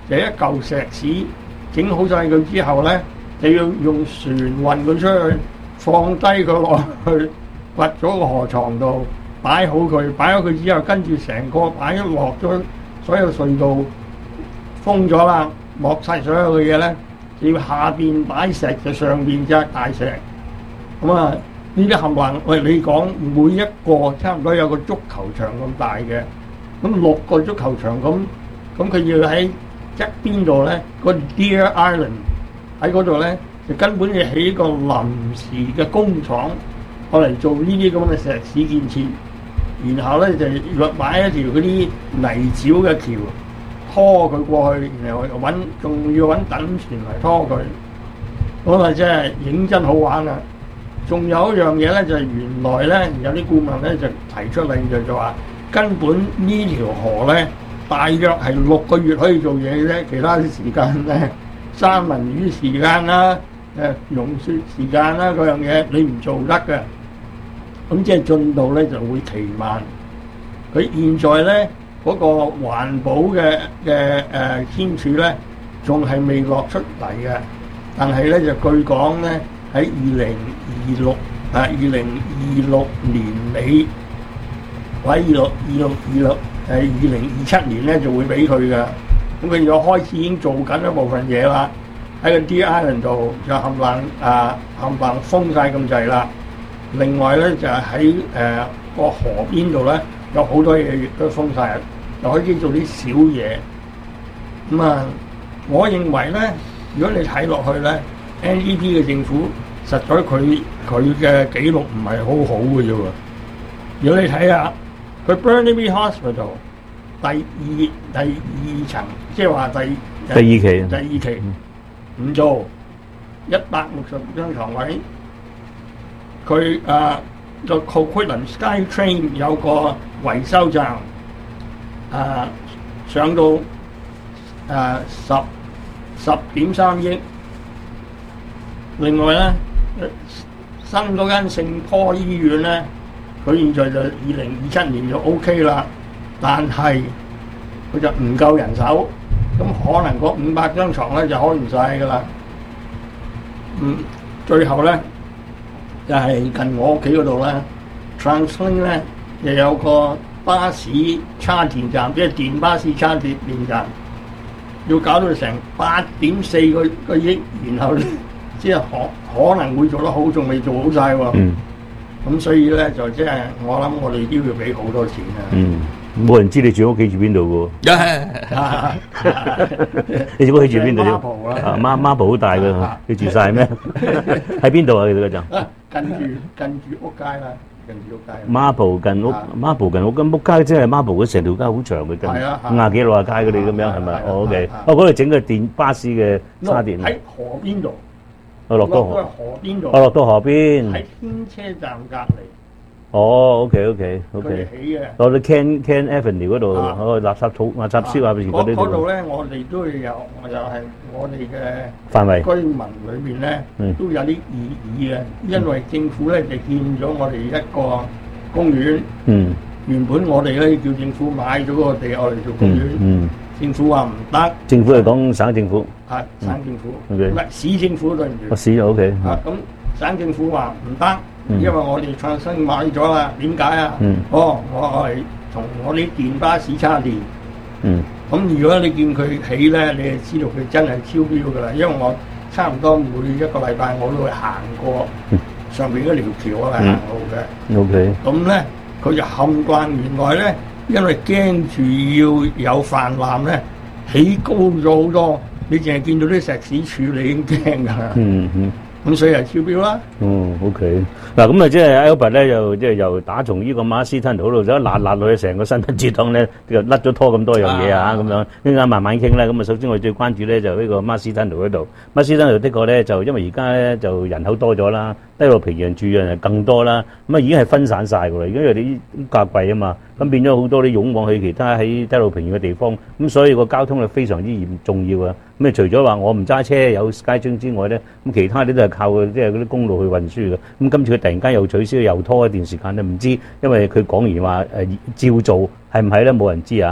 就一嚿石屎整好晒佢之後咧，就要用船運佢出去，放低佢落去掘咗個河床度，擺好佢，擺好佢之後，跟住成個擺落咗所有隧道封咗啦，落晒所有嘅嘢咧，就要下邊擺石，就上邊隻大石。咁啊，呢啲冚唪唥，喂，你講每一個差唔多有個足球場咁大嘅，咁六個足球場咁，咁佢要喺側邊度咧，個 Deer Island 喺嗰度咧，就根本要起個臨時嘅工廠，我嚟做呢啲咁嘅石屎建設，然後咧就買一條嗰啲泥沼嘅橋，拖佢過去，然後揾仲要揾等船嚟拖佢，咁啊真係認真好玩啊！仲有一樣嘢咧，就係、是、原來咧有啲顧問咧就提出嚟就就話，根本呢條河咧大約係六個月可以做嘢嘅啫，其他啲時間咧三文魚時間啦、誒融雪時間啦嗰樣嘢你唔做得嘅，咁即係進度咧就會奇慢。佢現在咧嗰、那個環保嘅嘅誒簽署咧仲係未落出嚟嘅，但係咧就據講咧。喺二零二六啊，二零二六年尾或者二六二六二六誒二零二七年咧就會俾佢嘅。咁佢就開始已經做緊一部分嘢啦，喺個 Deer Island 度就冚唪唥啊冚唪唥封晒咁滯啦。另外咧就係喺誒個河邊度咧有好多嘢亦都封晒，就可以做啲小嘢。咁啊，我認為咧，如果你睇落去咧。N D P 嘅政府實在佢佢嘅記錄唔係好好嘅啫喎。如果你睇下佢 Burnaby Hospital 第二第二層，即係話第第二期第二期唔做一百六十張床位，佢啊個 Coquitlam SkyTrain 有個維修站啊上到啊十十點三億。另外咧，新嗰間聖坡醫院咧，佢現在就二零二七年就 O K 啦，但係佢就唔夠人手，咁可能嗰五百張床咧就開唔晒噶啦。嗯，最後咧就係、是、近我屋企嗰度咧 ，Translink 咧又有個巴士叉電站，即係電巴士叉電電站，要搞到成八點四個個億，然後咧。即係可可能會做得好，仲未做好晒喎。咁、嗯、所以咧就即係我諗，我哋都要俾好多錢啊。嗯， 冇人知你住屋企住邊度嘅喎。你住屋企住邊度啫？孖蒲啦，孖孖蒲好大㗎，你住晒咩？喺邊度啊？你嗰陣？ 近住近住屋街啦，近住屋街。 孖蒲近屋，孖蒲近屋，間屋街即係孖蒲嗰成條街好長嘅， 係啊， 五廿幾六廿街嗰啲咁樣係咪？哦 OK，哦嗰度整個電巴士嘅叉電喺河邊度。 我落到河邊度，我落到河邊， 喺天車站隔離。 哦 ，OK OK OK。 佢起嘅。 落到 Ken Ken Avenue 嗰度，嗰個垃圾桶、垃圾箱啊，嗰啲。 嗰度咧，我哋都有，又係我哋嘅範圍居民裏邊咧，都有啲異議嘅，因為政府咧就建咗我哋一個公園。嗯。原本我哋咧叫政府買咗嗰個地，我嚟做公園。嗯。政府話唔得。 政府係講省政府。 啊，省政府，唔係市政府對唔住。 市就 OK。 啊，咁省政府話唔得，因為我哋創新買咗啦。點解啊？哦，我係同我啲電巴士叉電。嗯。咁如果你見佢起咧，你係知道佢真係超標噶啦，因為我差唔多每一個禮拜我都會行過上邊嗰條橋啊，行路嘅。OK。咁咧，佢就冚慣原來咧，因為驚住要有泛濫咧，起高咗好多。你淨係見到啲石屎柱，你已經驚㗎啦。嗯嗯。咁所以係超標啦。 哦 ，OK。嗱，咁啊，即係 Albert 咧，又即係又打從呢個馬斯吞度嗰度，就一揦揦落去成個新聞節檔咧，就甩咗拖咁多樣嘢啊，咁樣一陣間慢慢傾啦。咁啊，首先我哋最關注咧就呢個馬斯吞度嗰度。馬斯吞度的確咧就因為而家咧就人口多咗啦，低陸平原住嘅人更多啦，咁啊已經係分散晒㗎啦。而家因為啲價貴啊嘛，咁變咗好多啲湧往去其他喺低陸平原嘅地方，咁所以個交通係非常之嚴重要啊。咁啊，除咗話我唔揸車有 SkyTrain之外咧，咁其他啲都係靠即係嗰啲公路去運輸嘅。咁今次佢突然間又取消，又拖一段時間咧，唔知因為佢講完話誒照做係唔係咧，冇人知啊。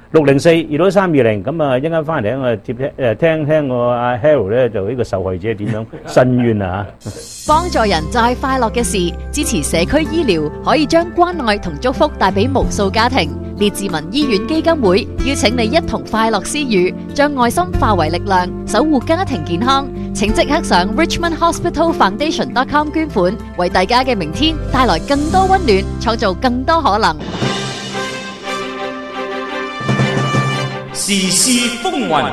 六零四二六三二零，咁啊一陣間翻嚟我接聽誒聽聽我阿 Harold 咧就呢個受害者點樣申冤啊嚇！ 幫助人就係快樂嘅事，支持社區醫療可以將關愛同祝福帶俾無數家庭。列治文醫院基金會邀請你一同快樂施予，將愛心化為力量，守護家庭健康。請即刻上 richmond hospital foundation dot com 捐款，為大家嘅明天帶來更多溫暖，創造更多可能。 時事風雲，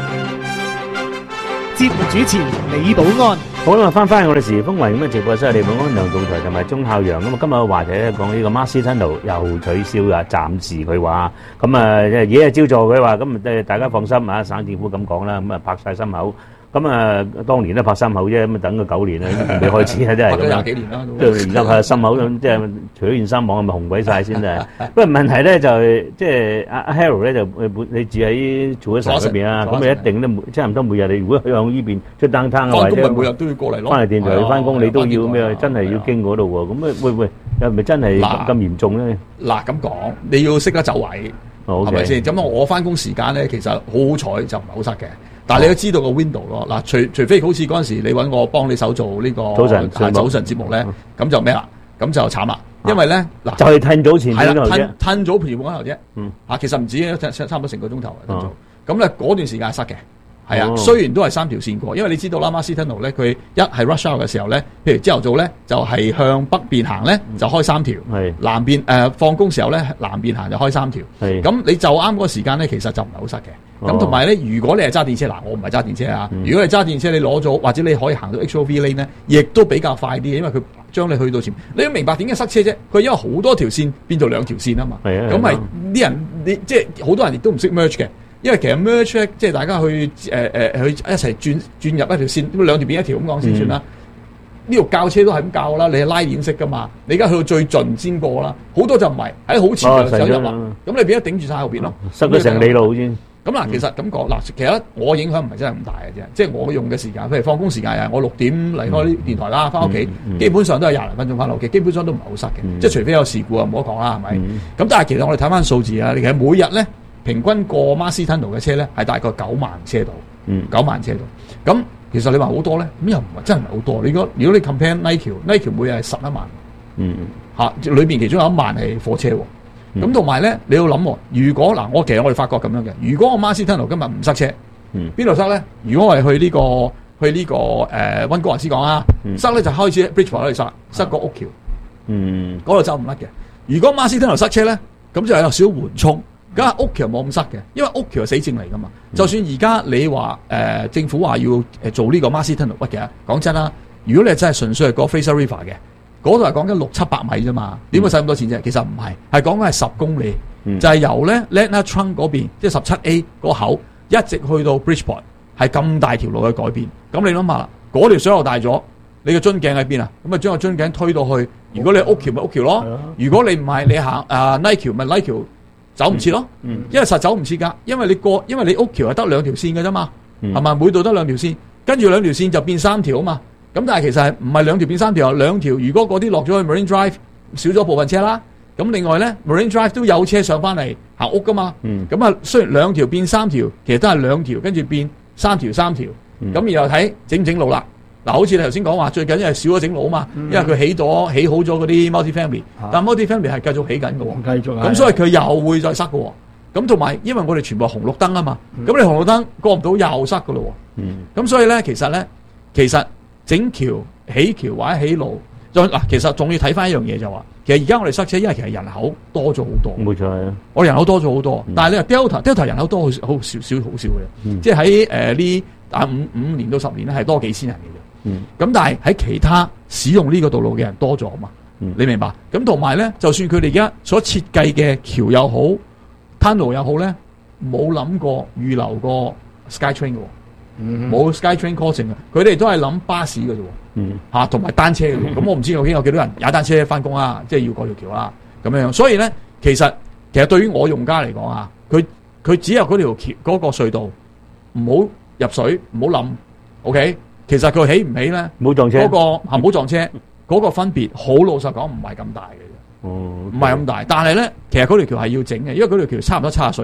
節目主持李寶安。 好啦，翻返我哋時事風雲咁嘅直播室，李寶安、梁道台同埋鐘孝陽。咁啊，今日嘅話題咧講呢個 Marcy Tunnel 又取消啦，暫時佢話咁啊，嘢係照做佢話，咁誒大家放心啊，省政府咁講啦，咁啊拍晒心口。咁啊，當年都拍心口啫，咁啊等咗九年啦，未開始啊，真係咁樣。拍咗廿幾年啦，即係而家拍心口咁，即係除咗件衫網，咪紅鬼曬先真係。不過問題咧就係，即係阿阿 Harold 咧就本你住喺做咗城嗰邊啊，咁你一定都每差唔多每日你如果向呢邊出 downtown 啊，或者每日都要過嚟咯。 翻嚟電台翻工你都要咩？真係要經嗰度喎。咁啊，喂喂，係咪真係咁嚴重咧？ 嗱咁講，你要識得走位，係咪先？咁啊，我翻工時間咧，其實好好彩就唔係好塞嘅。但係你都知道個 window 咯，嗱，除除非好似嗰陣時你揾我幫你手做呢個早晨早晨節目咧，咁就咩啦？咁就慘啦，因為咧嗱， 就係褪早前係啦， 褪褪褪早半個鐘頭啫， 嗯， 嚇，其實唔止差差唔多成個鐘頭嚟做，咁咧嗰段時間係塞嘅，係啊，雖然都係三條線過，因為你知道啦 Marcy Tunnel 咧，佢一係 rush hour 嘅時候咧，譬如朝頭早咧就係向北邊行咧就開三條， 係南邊誒放工時候咧南邊行就開三條， 係咁你就啱嗰個時間咧，其實就唔係好塞嘅。咁同埋咧，如果你係揸電車，嗱，我唔係揸電車啊。嗯、如果你揸電車，你攞咗或者你可以行到 H O V lane 咧，亦都比較快啲，因為佢將你去到前面。你要明白點解塞車啫？佢因為好多條線變做兩條線啊嘛。係啊。咁咪啲人，你即係好多人亦都唔識 merge 嘅，因為其實 merge 咧，即係大家去誒誒、呃、去一齊轉轉入一條線，咁兩條變一條咁講先算啦。呢度教車都係咁教啦，你係拉鏈式噶嘛，你而家去到最盡先過啦，好多就唔係喺好前就想入啦，咁你變咗頂住晒後邊咯， 塞咗成里路先。 咁嗱，其實咁講嗱，其實我影響唔係真係咁大嘅啫，即係我用嘅時間，譬如放工時間啊，我六點離開電台啦，翻屋企，基本上都係廿零分鐘翻屋企，基本上都唔係好塞嘅，嗯、即係除非有事故啊，唔好講啦，係咪？咁、嗯、但係其實我哋睇翻數字啊，其實每日咧平均過 Marcy Tunnel 嘅車咧係大概九萬車度，九萬車度。咁其實你話好多咧，咁又唔係真係唔係好多。你如果如果你 compare Nike，Nike 每日係十一萬，嗯嚇，裏邊其中有一萬係貨車喎。咁同埋咧，你要諗喎，如果嗱，我其實我哋發覺咁樣嘅，如果我 Marcy Tunnel 今日唔塞車，邊度、嗯、塞咧？如果我係去呢、這個去呢、這個誒溫哥華斯港啊，嗯、塞咧就開始 Bridgeport 嗰度塞，塞個屋橋，嗯，嗰度走唔甩嘅。如果 Marcy Tunnel 塞車咧，咁就有少少緩衝，咁啊屋橋冇咁塞嘅，因為屋橋係死症嚟噶嘛。嗯、就算而家你話誒、呃、政府話要誒做呢個 Marcy Tunnel，喂，其實講真啦，如果你係真係純粹係過 Fraser River 嘅。嗰度係講緊六七百米啫嘛，點會使咁多錢啫？其實唔係，係講緊係十公里，嗯、就係由咧 Lantna Trunk 嗰邊，即係十七 A 嗰口，一直去到 Bridgeport，係咁大條路嘅改變。咁你諗下啦，嗰條水又大咗，你個樽頸喺邊啊？咁啊將個樽頸推到去，如果你屋橋咪屋橋咯，嗯、如果你唔係你行啊 Nike 橋咪 Nike 橋，走唔切咯，嗯、因為實走唔切㗎，因為你過，因為你屋橋係得兩條線㗎啫嘛，係咪、嗯？每度得兩條線，跟住兩條線就變三條啊嘛。咁但係其實係唔係兩條變三條啊？兩條如果嗰啲落咗去 Marine Drive 少咗部分車啦，咁另外咧 Marine Drive 都有車上翻嚟行屋噶嘛。咁啊、嗯、雖然兩條變三條，其實都係兩條跟住變三條三條。咁、嗯、然後睇整唔整路啦。嗱，好似你頭先講話，最緊要係少咗整路啊嘛，嗯、因為佢起咗起好咗嗰啲 multi-family，、啊、但 multi-family 係繼續起緊嘅喎。繼續咁所以佢又會再塞嘅喎。咁同埋因為我哋全部係紅綠燈啊嘛，咁、嗯、你紅綠燈過唔到又塞嘅咯喎。咁、嗯、所以咧，其實咧，其實。整橋起橋或者起路，嗱，其實仲要睇翻一樣嘢就話，其實而家我哋塞車，因為其實人口多咗好多。冇錯啊，我哋人口多咗好多，嗯、但係你話 Delta Delta 人口多好少好少少好少嘅，嗯、即係喺誒呢啊五五年到十年咧係多幾千人嘅啫。嗯，咁但係喺其他使用呢個道路嘅人多咗嘛？嗯、你明白？咁同埋咧，就算佢哋而家所設計嘅橋又好，tunnel 又好咧，冇諗過預留個 SkyTrain 嘅。冇 SkyTrain crossing 啊！佢哋都係諗巴士嘅啫，嚇同埋單車嘅。咁我唔知究竟有幾多人踩單車翻工啊？即係要過條橋啦，咁樣。所以咧，其實其實對於我用家嚟講啊，佢佢只有嗰條橋嗰個隧道唔好入水，唔好冧。OK，其實佢起唔起咧？唔好撞車。嗰個嚇唔好撞車，嗰個分別好老實講唔係咁大嘅啫。哦，唔係咁大。但係咧，其實嗰條橋係要整嘅，因為嗰條橋差唔多七十歲啦。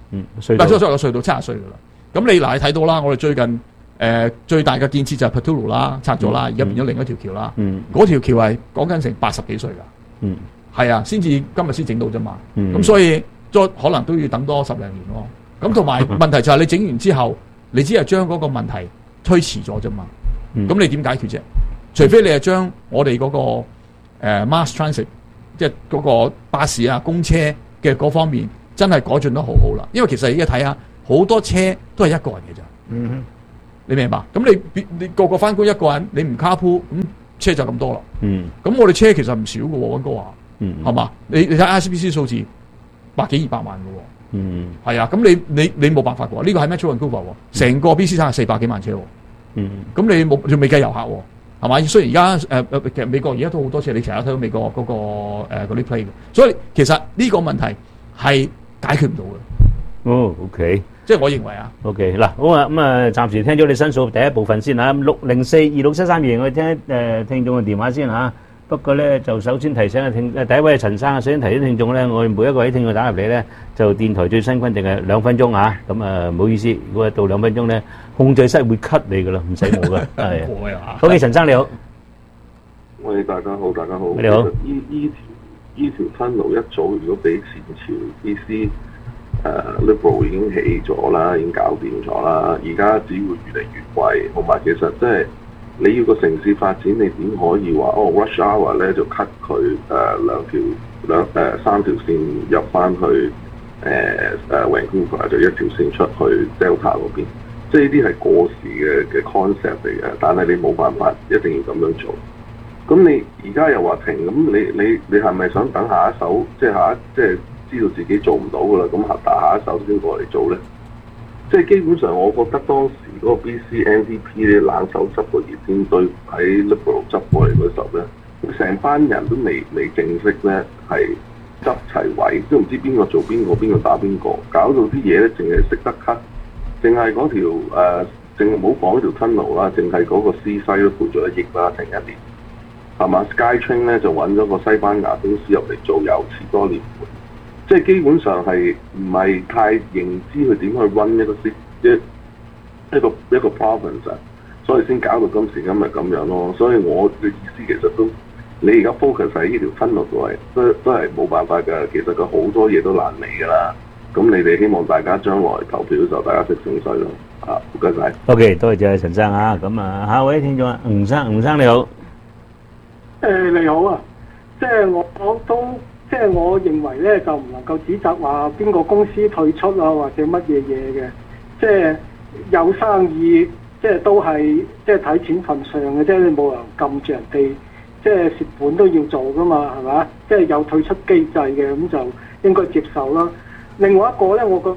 嗯，隧道， 嗱，所有隧道七十歲噶啦。咁你嗱，你睇到啦，我哋最近誒、呃、最大嘅建設就係 Patulu 啦，拆咗啦，而家變咗另一條橋啦。嗯，嗰條橋係講緊成八十幾歲噶。嗯，係啊，先至今日先整到啫嘛。嗯，咁所以再可能都要等多十零年咯。咁同埋問題就係你整完之後，你只係將嗰個問題推遲咗啫嘛。咁、嗯、你點解決啫？除非你係將我哋嗰、那個、呃、mass transit， 即係嗰個巴士啊、公車嘅嗰方面真係改進得好好啦。因為其實而家睇下好多車都係一個人嘅咋。嗯哼，你明白？咁你你個個翻工一個人，你唔卡鋪咁車就咁多啦。嗯，咁我哋車其實唔少嘅喎，溫哥華。嗯，係嘛？你你睇 I C B C 數字百幾二百萬嘅喎。嗯，係啊。咁你你你冇辦法嘅喎。呢、這個係 Metro Vancouver 喎，成個 B C 省係四百幾萬車喎。嗯，咁你冇仲未計遊客喎，係咪？雖然而家誒誒其實美國而家都好多車，你成日睇到美國嗰、那個誒嗰啲 play 嘅，所以其實呢個問題係解決唔到嘅。 哦 ，OK， 即係我認為啊。 OK， 嗱，好啊，咁啊，暫時聽咗你申訴第一部分先嚇，六零四二六七三二，我哋聽誒、呃、聽眾嘅電話先嚇。不過咧，就首先提醒啊聽誒第一位係陳生啊，首先提醒聽眾咧，我哋每一個位聽眾打入嚟咧，就電台最新規定係兩分鐘嚇，咁啊唔好意思，如果到兩分鐘咧，控制室會 cut 你噶啦，唔使我噶，係。好嘅，陳生你好。 喂，大家好，大家好。 你好。 依依條依條吞路一早如果俾前朝 B C 誒 Liberal 已經起咗啦，已經搞掂咗啦，而家只會越嚟越貴，同埋其實即係。你要個城市發展，你點可以話哦 rush hour 咧就 cut 佢誒、呃、兩條兩誒、呃、三條線入翻去誒誒、呃、Vancouver 就一條線出去 Delta 嗰邊，即係呢啲係過時嘅嘅 concept 嚟嘅，但係你冇辦法一定要咁樣做。咁你而家又話停，咁你你你係咪想等下一手，即係下一即係知道自己做唔到㗎啦？咁合大下一手先過嚟做咧？即係基本上，我覺得當時嗰個 B C N D P 咧冷手執個熱煎堆喺 Liberal 執過嚟嗰時候咧，佢成班人都未未正式咧係執齊位，都唔知邊個做邊個，邊個打邊個，搞到啲嘢咧淨係識得 cut，淨係嗰條誒，淨唔好講嗰條 tunnel 啦，淨係嗰個 C 西都賠咗一億啦，成一年，係嘛 ？Skytrain 咧就揾咗個西班牙公司入嚟做，又遲多年。即係基本上係唔係太認知佢點去 run 一個一一個一個 province， 所以先搞到今時今日咁樣咯。所以我嘅意思其實都，你而家 focus 喺呢條分路度係都都係冇辦法㗎。其實佢好多嘢都難嚟㗎啦。咁你哋希望大家將來投票嘅時候，大家識醒水咯。啊，唔該晒。 OK， 多謝陳生啊。咁啊，下一位聽眾啊，吳生，吳生你好。誒、 呃、你好啊，即係我我都。即係我認為咧，就唔能夠指責話邊個公司退出啊，或者乜嘢嘢嘅。即係有生意，即係都係即係睇錢份上嘅啫。你冇人撳住人哋，即係蝕本都要做噶嘛，係咪？即係有退出機制嘅，咁就應該接受啦。另外一個咧，我覺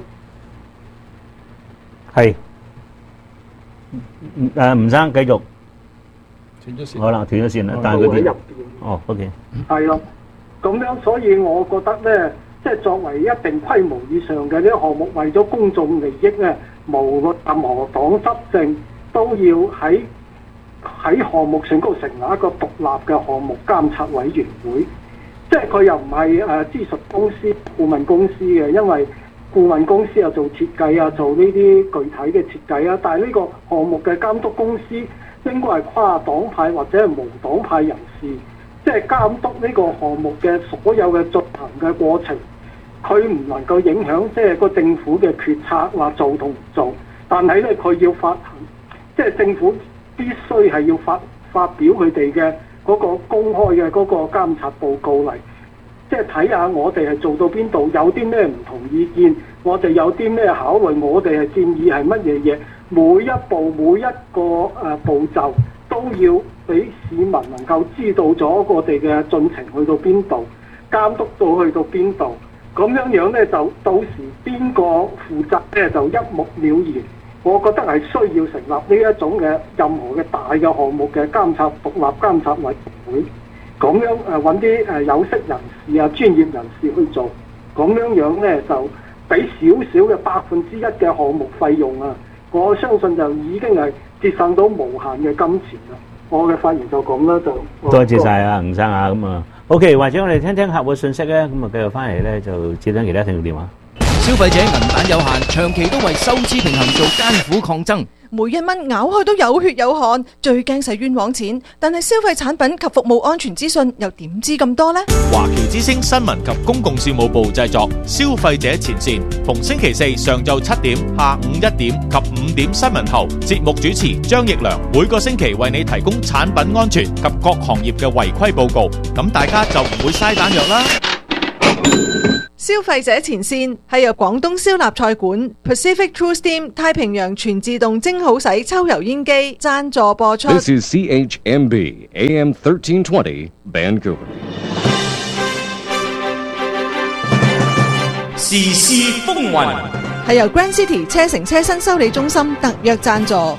係誒吳生繼續斷咗線， 可能斷咗線啦，但係佢哋哦 OK 係咯。咁樣，所以我覺得咧，即係作為一定規模以上嘅呢啲項目，為咗公眾利益咧，無論任何黨執政都要喺喺項目上嗰度成立一個獨立嘅項目監察委員會。即係佢又唔係誒諮詢公司、顧問公司嘅，因為顧問公司又做設計啊，做呢啲具體嘅設計啊。但係呢個項目嘅監督公司應該係跨黨派或者係無黨派人士。即係監督呢個項目嘅所有嘅進行嘅過程，佢唔能夠影響即係個政府嘅決策話做同唔做，但係咧佢要發行，即係政府必須係要發發表佢哋嘅嗰個公開嘅嗰個監察報告嚟，即係睇下我哋係做到邊度，有啲咩唔同意見，我哋有啲咩考慮，我哋係建議係乜嘢嘢，每一步每一個誒、呃、步驟都要俾市民能夠知道咗我哋嘅進程去到邊度，監督到去到邊度，咁樣樣咧就到時邊個負責咧就一目了然。我覺得係需要成立呢一種嘅任何嘅大嘅項目嘅監察獨立監察委員會，咁樣誒揾啲誒有識人士啊、專業人士去做，咁樣樣咧就俾少少嘅百分之一嘅項目費用啊，我相信就已經係節省到無限嘅金錢啦。我嘅發言就咁啦，就多謝晒啊，吳生啊，咁啊 ，OK， 或者我哋聽聽客戶信息咧，咁啊繼續翻嚟咧就接聽其他聽眾電話。 消費者銀彈有限，長期都為收支平衡做艱苦抗爭。 每一蚊咬開都有血有汗，最驚使冤枉錢。但係消費產品及服務安全資訊又點知咁多呢？ 華僑之聲新聞及公共事務部製作，消費者前線，逢星期四上晝七點、下午一點及五點新聞後，節目主持張奕良每個星期為你提供產品安全及各行業嘅違規報告，咁大家就唔會嘥彈藥啦。 消費者前線係由廣東燒臘菜館 Pacific True Steam 太平洋全自動蒸好洗抽油煙機贊助播出。 This is C H M B A M thirteen twenty Vancouver。 時事風雲係由 Grand City 車城車身修理中心特約贊助。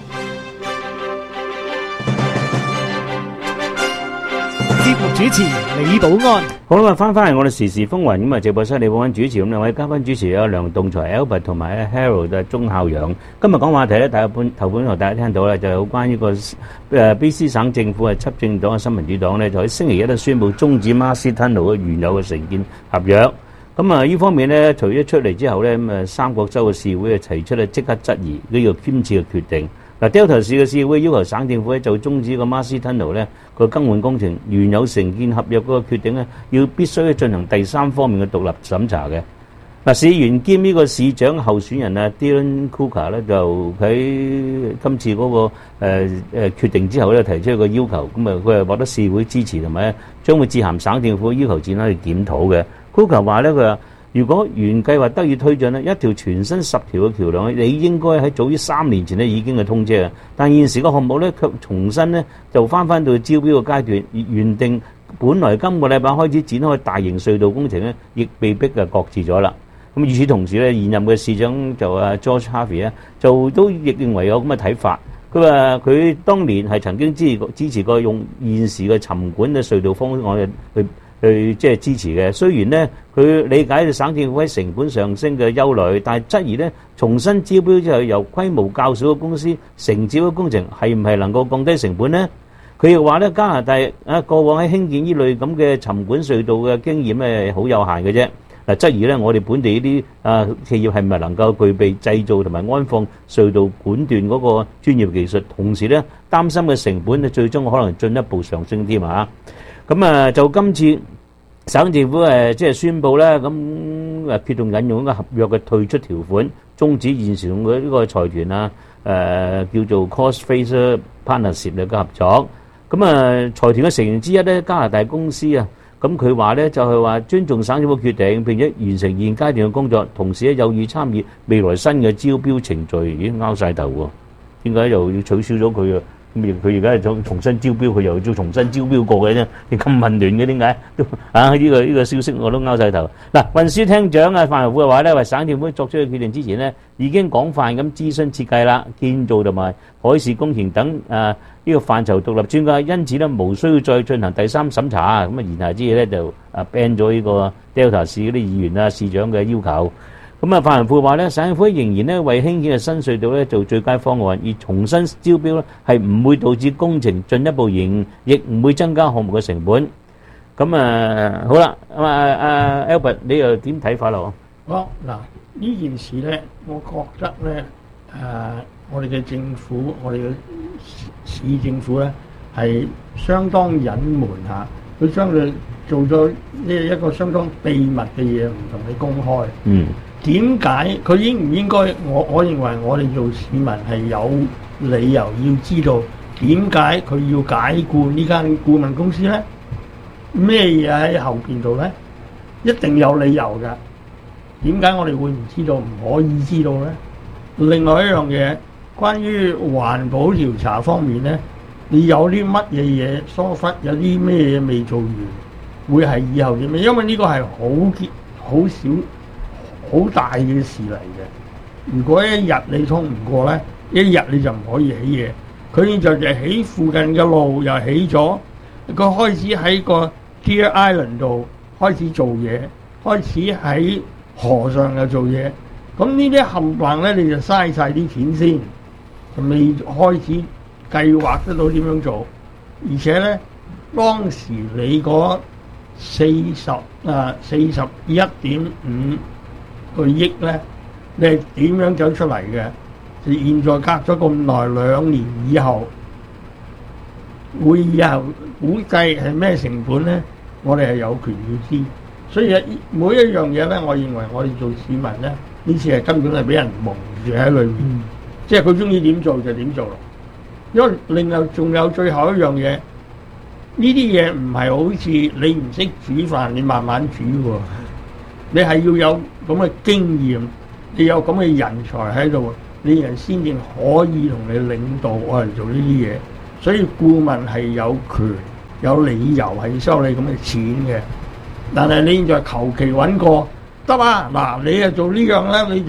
節目主持李寶安。 好啦，翻翻嚟我哋時事風雲咁啊！直播室李寶安主持，咁兩位嘉賓主持有梁棟才 Albert 同埋 Harold 嘅鐘孝陽。今日講話題咧，大家本頭本同大家聽到咧，就有關於個誒 B C 省政府係執政黨嘅新民主黨咧，就喺星期一咧宣布終止 Marcy Tunnel 嘅原有嘅承建合約。咁啊，呢方面咧，除咗出嚟之後咧，咁啊三角洲嘅市會啊提出咧即刻質疑呢個今次嘅決定。嗱 ，Delta 市嘅市會要求省政府咧就終止個 Marcy Tunnel 咧個更換工程原有承建合約嗰個決定咧，要必須咧進行第三方面嘅獨立審查嘅。嗱，市員兼呢個市長候選人啊 Dylan Cooker 咧就喺今次嗰、那個誒誒、呃、決定之後咧提出一個要求，咁啊佢係獲得市會支持同埋咧將會致函省政府要求展開去檢討嘅。Cooker 話咧佢話，如果原計劃得以推進咧，一條全新十條嘅橋梁，你應該喺早於三年前咧已經係通車嘅。但現時個項目咧卻重新咧就翻翻到招標嘅階段，原定本來今個禮拜開始展開大型隧道工程咧，亦被逼嘅擱置咗啦。咁與此同時咧，現任嘅市長就啊 George Harvey 咧，就都亦認為有咁嘅睇法。佢話佢當年係曾經支持過支持過用現時嘅沉管嘅隧道方案去。去即係支持嘅，雖然呢，佢理解省政府喺成本上升嘅憂慮，但係質疑呢，重新招標之後由規模較少嘅公司承接嘅工程係唔係能夠降低成本呢？佢又話呢，加拿大啊過往喺興建呢類咁嘅沉管隧道嘅經驗咧好有限嘅啫。嗱，質疑呢，我哋本地呢啲啊企業係咪能夠具備製造同埋安放隧道管段嗰個專業技術，同時呢，擔心嘅成本呢最終可能進一步上升添啊！咁啊，就今次省政府誒即係宣布咧，咁誒決定引用一個合約嘅退出條款，終止現時同佢呢個財團啊誒叫做 Crossrail Partnership 嘅合作。咁啊，財團嘅成員之一咧，加拿大公司啊，咁佢話咧就係話尊重省政府決定，並且完成現階段嘅工作，同時咧有意參與未來新嘅招標程序。已經拗曬頭喎，點解又要取消咗佢啊？咁佢而家係重重新招標，佢又要重新招標過嘅啫，你咁混亂嘅點解？啊！呢、這個呢、這個消息我都拗晒頭。嗱、啊，運輸廳長啊范華富嘅話咧，為省政府作出嘅決定之前呢，已經廣泛咁諮詢設計啦、建造同埋海事工程等啊呢、這個範疇獨立專家，因此咧無需要再進行第三審查。咁啊言下之意咧就啊 ban 咗呢個 Delta 市嗰啲議員啊市長嘅要求。咁啊，范華富話咧，省政府仍然咧為興建嘅新隧道咧做最佳方案，而重新招標咧係唔會導致工程進一步延誤，亦唔會增加項目嘅成本。咁啊，好啦，咁啊啊 Albert，你又點睇法咯？ 好嗱，呢件事咧，我覺得咧，誒，我哋嘅政府，我哋嘅市政府咧係相當隱瞞嚇，佢將佢做咗呢一個相當秘密嘅嘢，唔同你公開。嗯。點解佢應唔應該？我我認為我哋做市民係有理由要知道點解佢要解僱呢間顧問公司咧？咩嘢喺後邊度咧？一定有理由㗎。點解我哋會唔知道？唔可以知道咧？另外一樣嘢，關於環保調查方面咧，你有啲乜嘢嘢疏忽，有啲咩嘢未做完，會係以後點咩？因為呢個係好結好少。好大嘅事嚟嘅，如果一日你通唔過咧，一日你就唔可以起嘢。佢就就起附近嘅路又起咗，佢開始喺個 Deer Island 度開始做嘢，開始喺河上又做嘢。咁呢啲冚唪唥咧，你就嘥晒啲錢先，未開始計劃得到點樣做。而且咧，當時你嗰四十啊四十一點五。 個益咧，你係點樣走出嚟嘅？現在隔咗咁耐兩年以後，會以後估計係咩成本咧？我哋係有權要知。所以每一樣嘢咧，我認為我哋做市民咧，呢次係根本係俾人蒙住喺裏面，嗯、即係佢中意點做就點做咯。因為另外仲有最後一樣嘢，呢啲嘢唔係好似你唔識煮飯，你慢慢煮喎。你係要有咁嘅經驗，你有咁嘅人才喺度，你人先至可以同你領導我嚟做呢啲嘢。所以顧問係有權、有理由係收你咁嘅錢嘅。但係你現在求其揾個得啊！嗱，你啊做呢樣咧，你。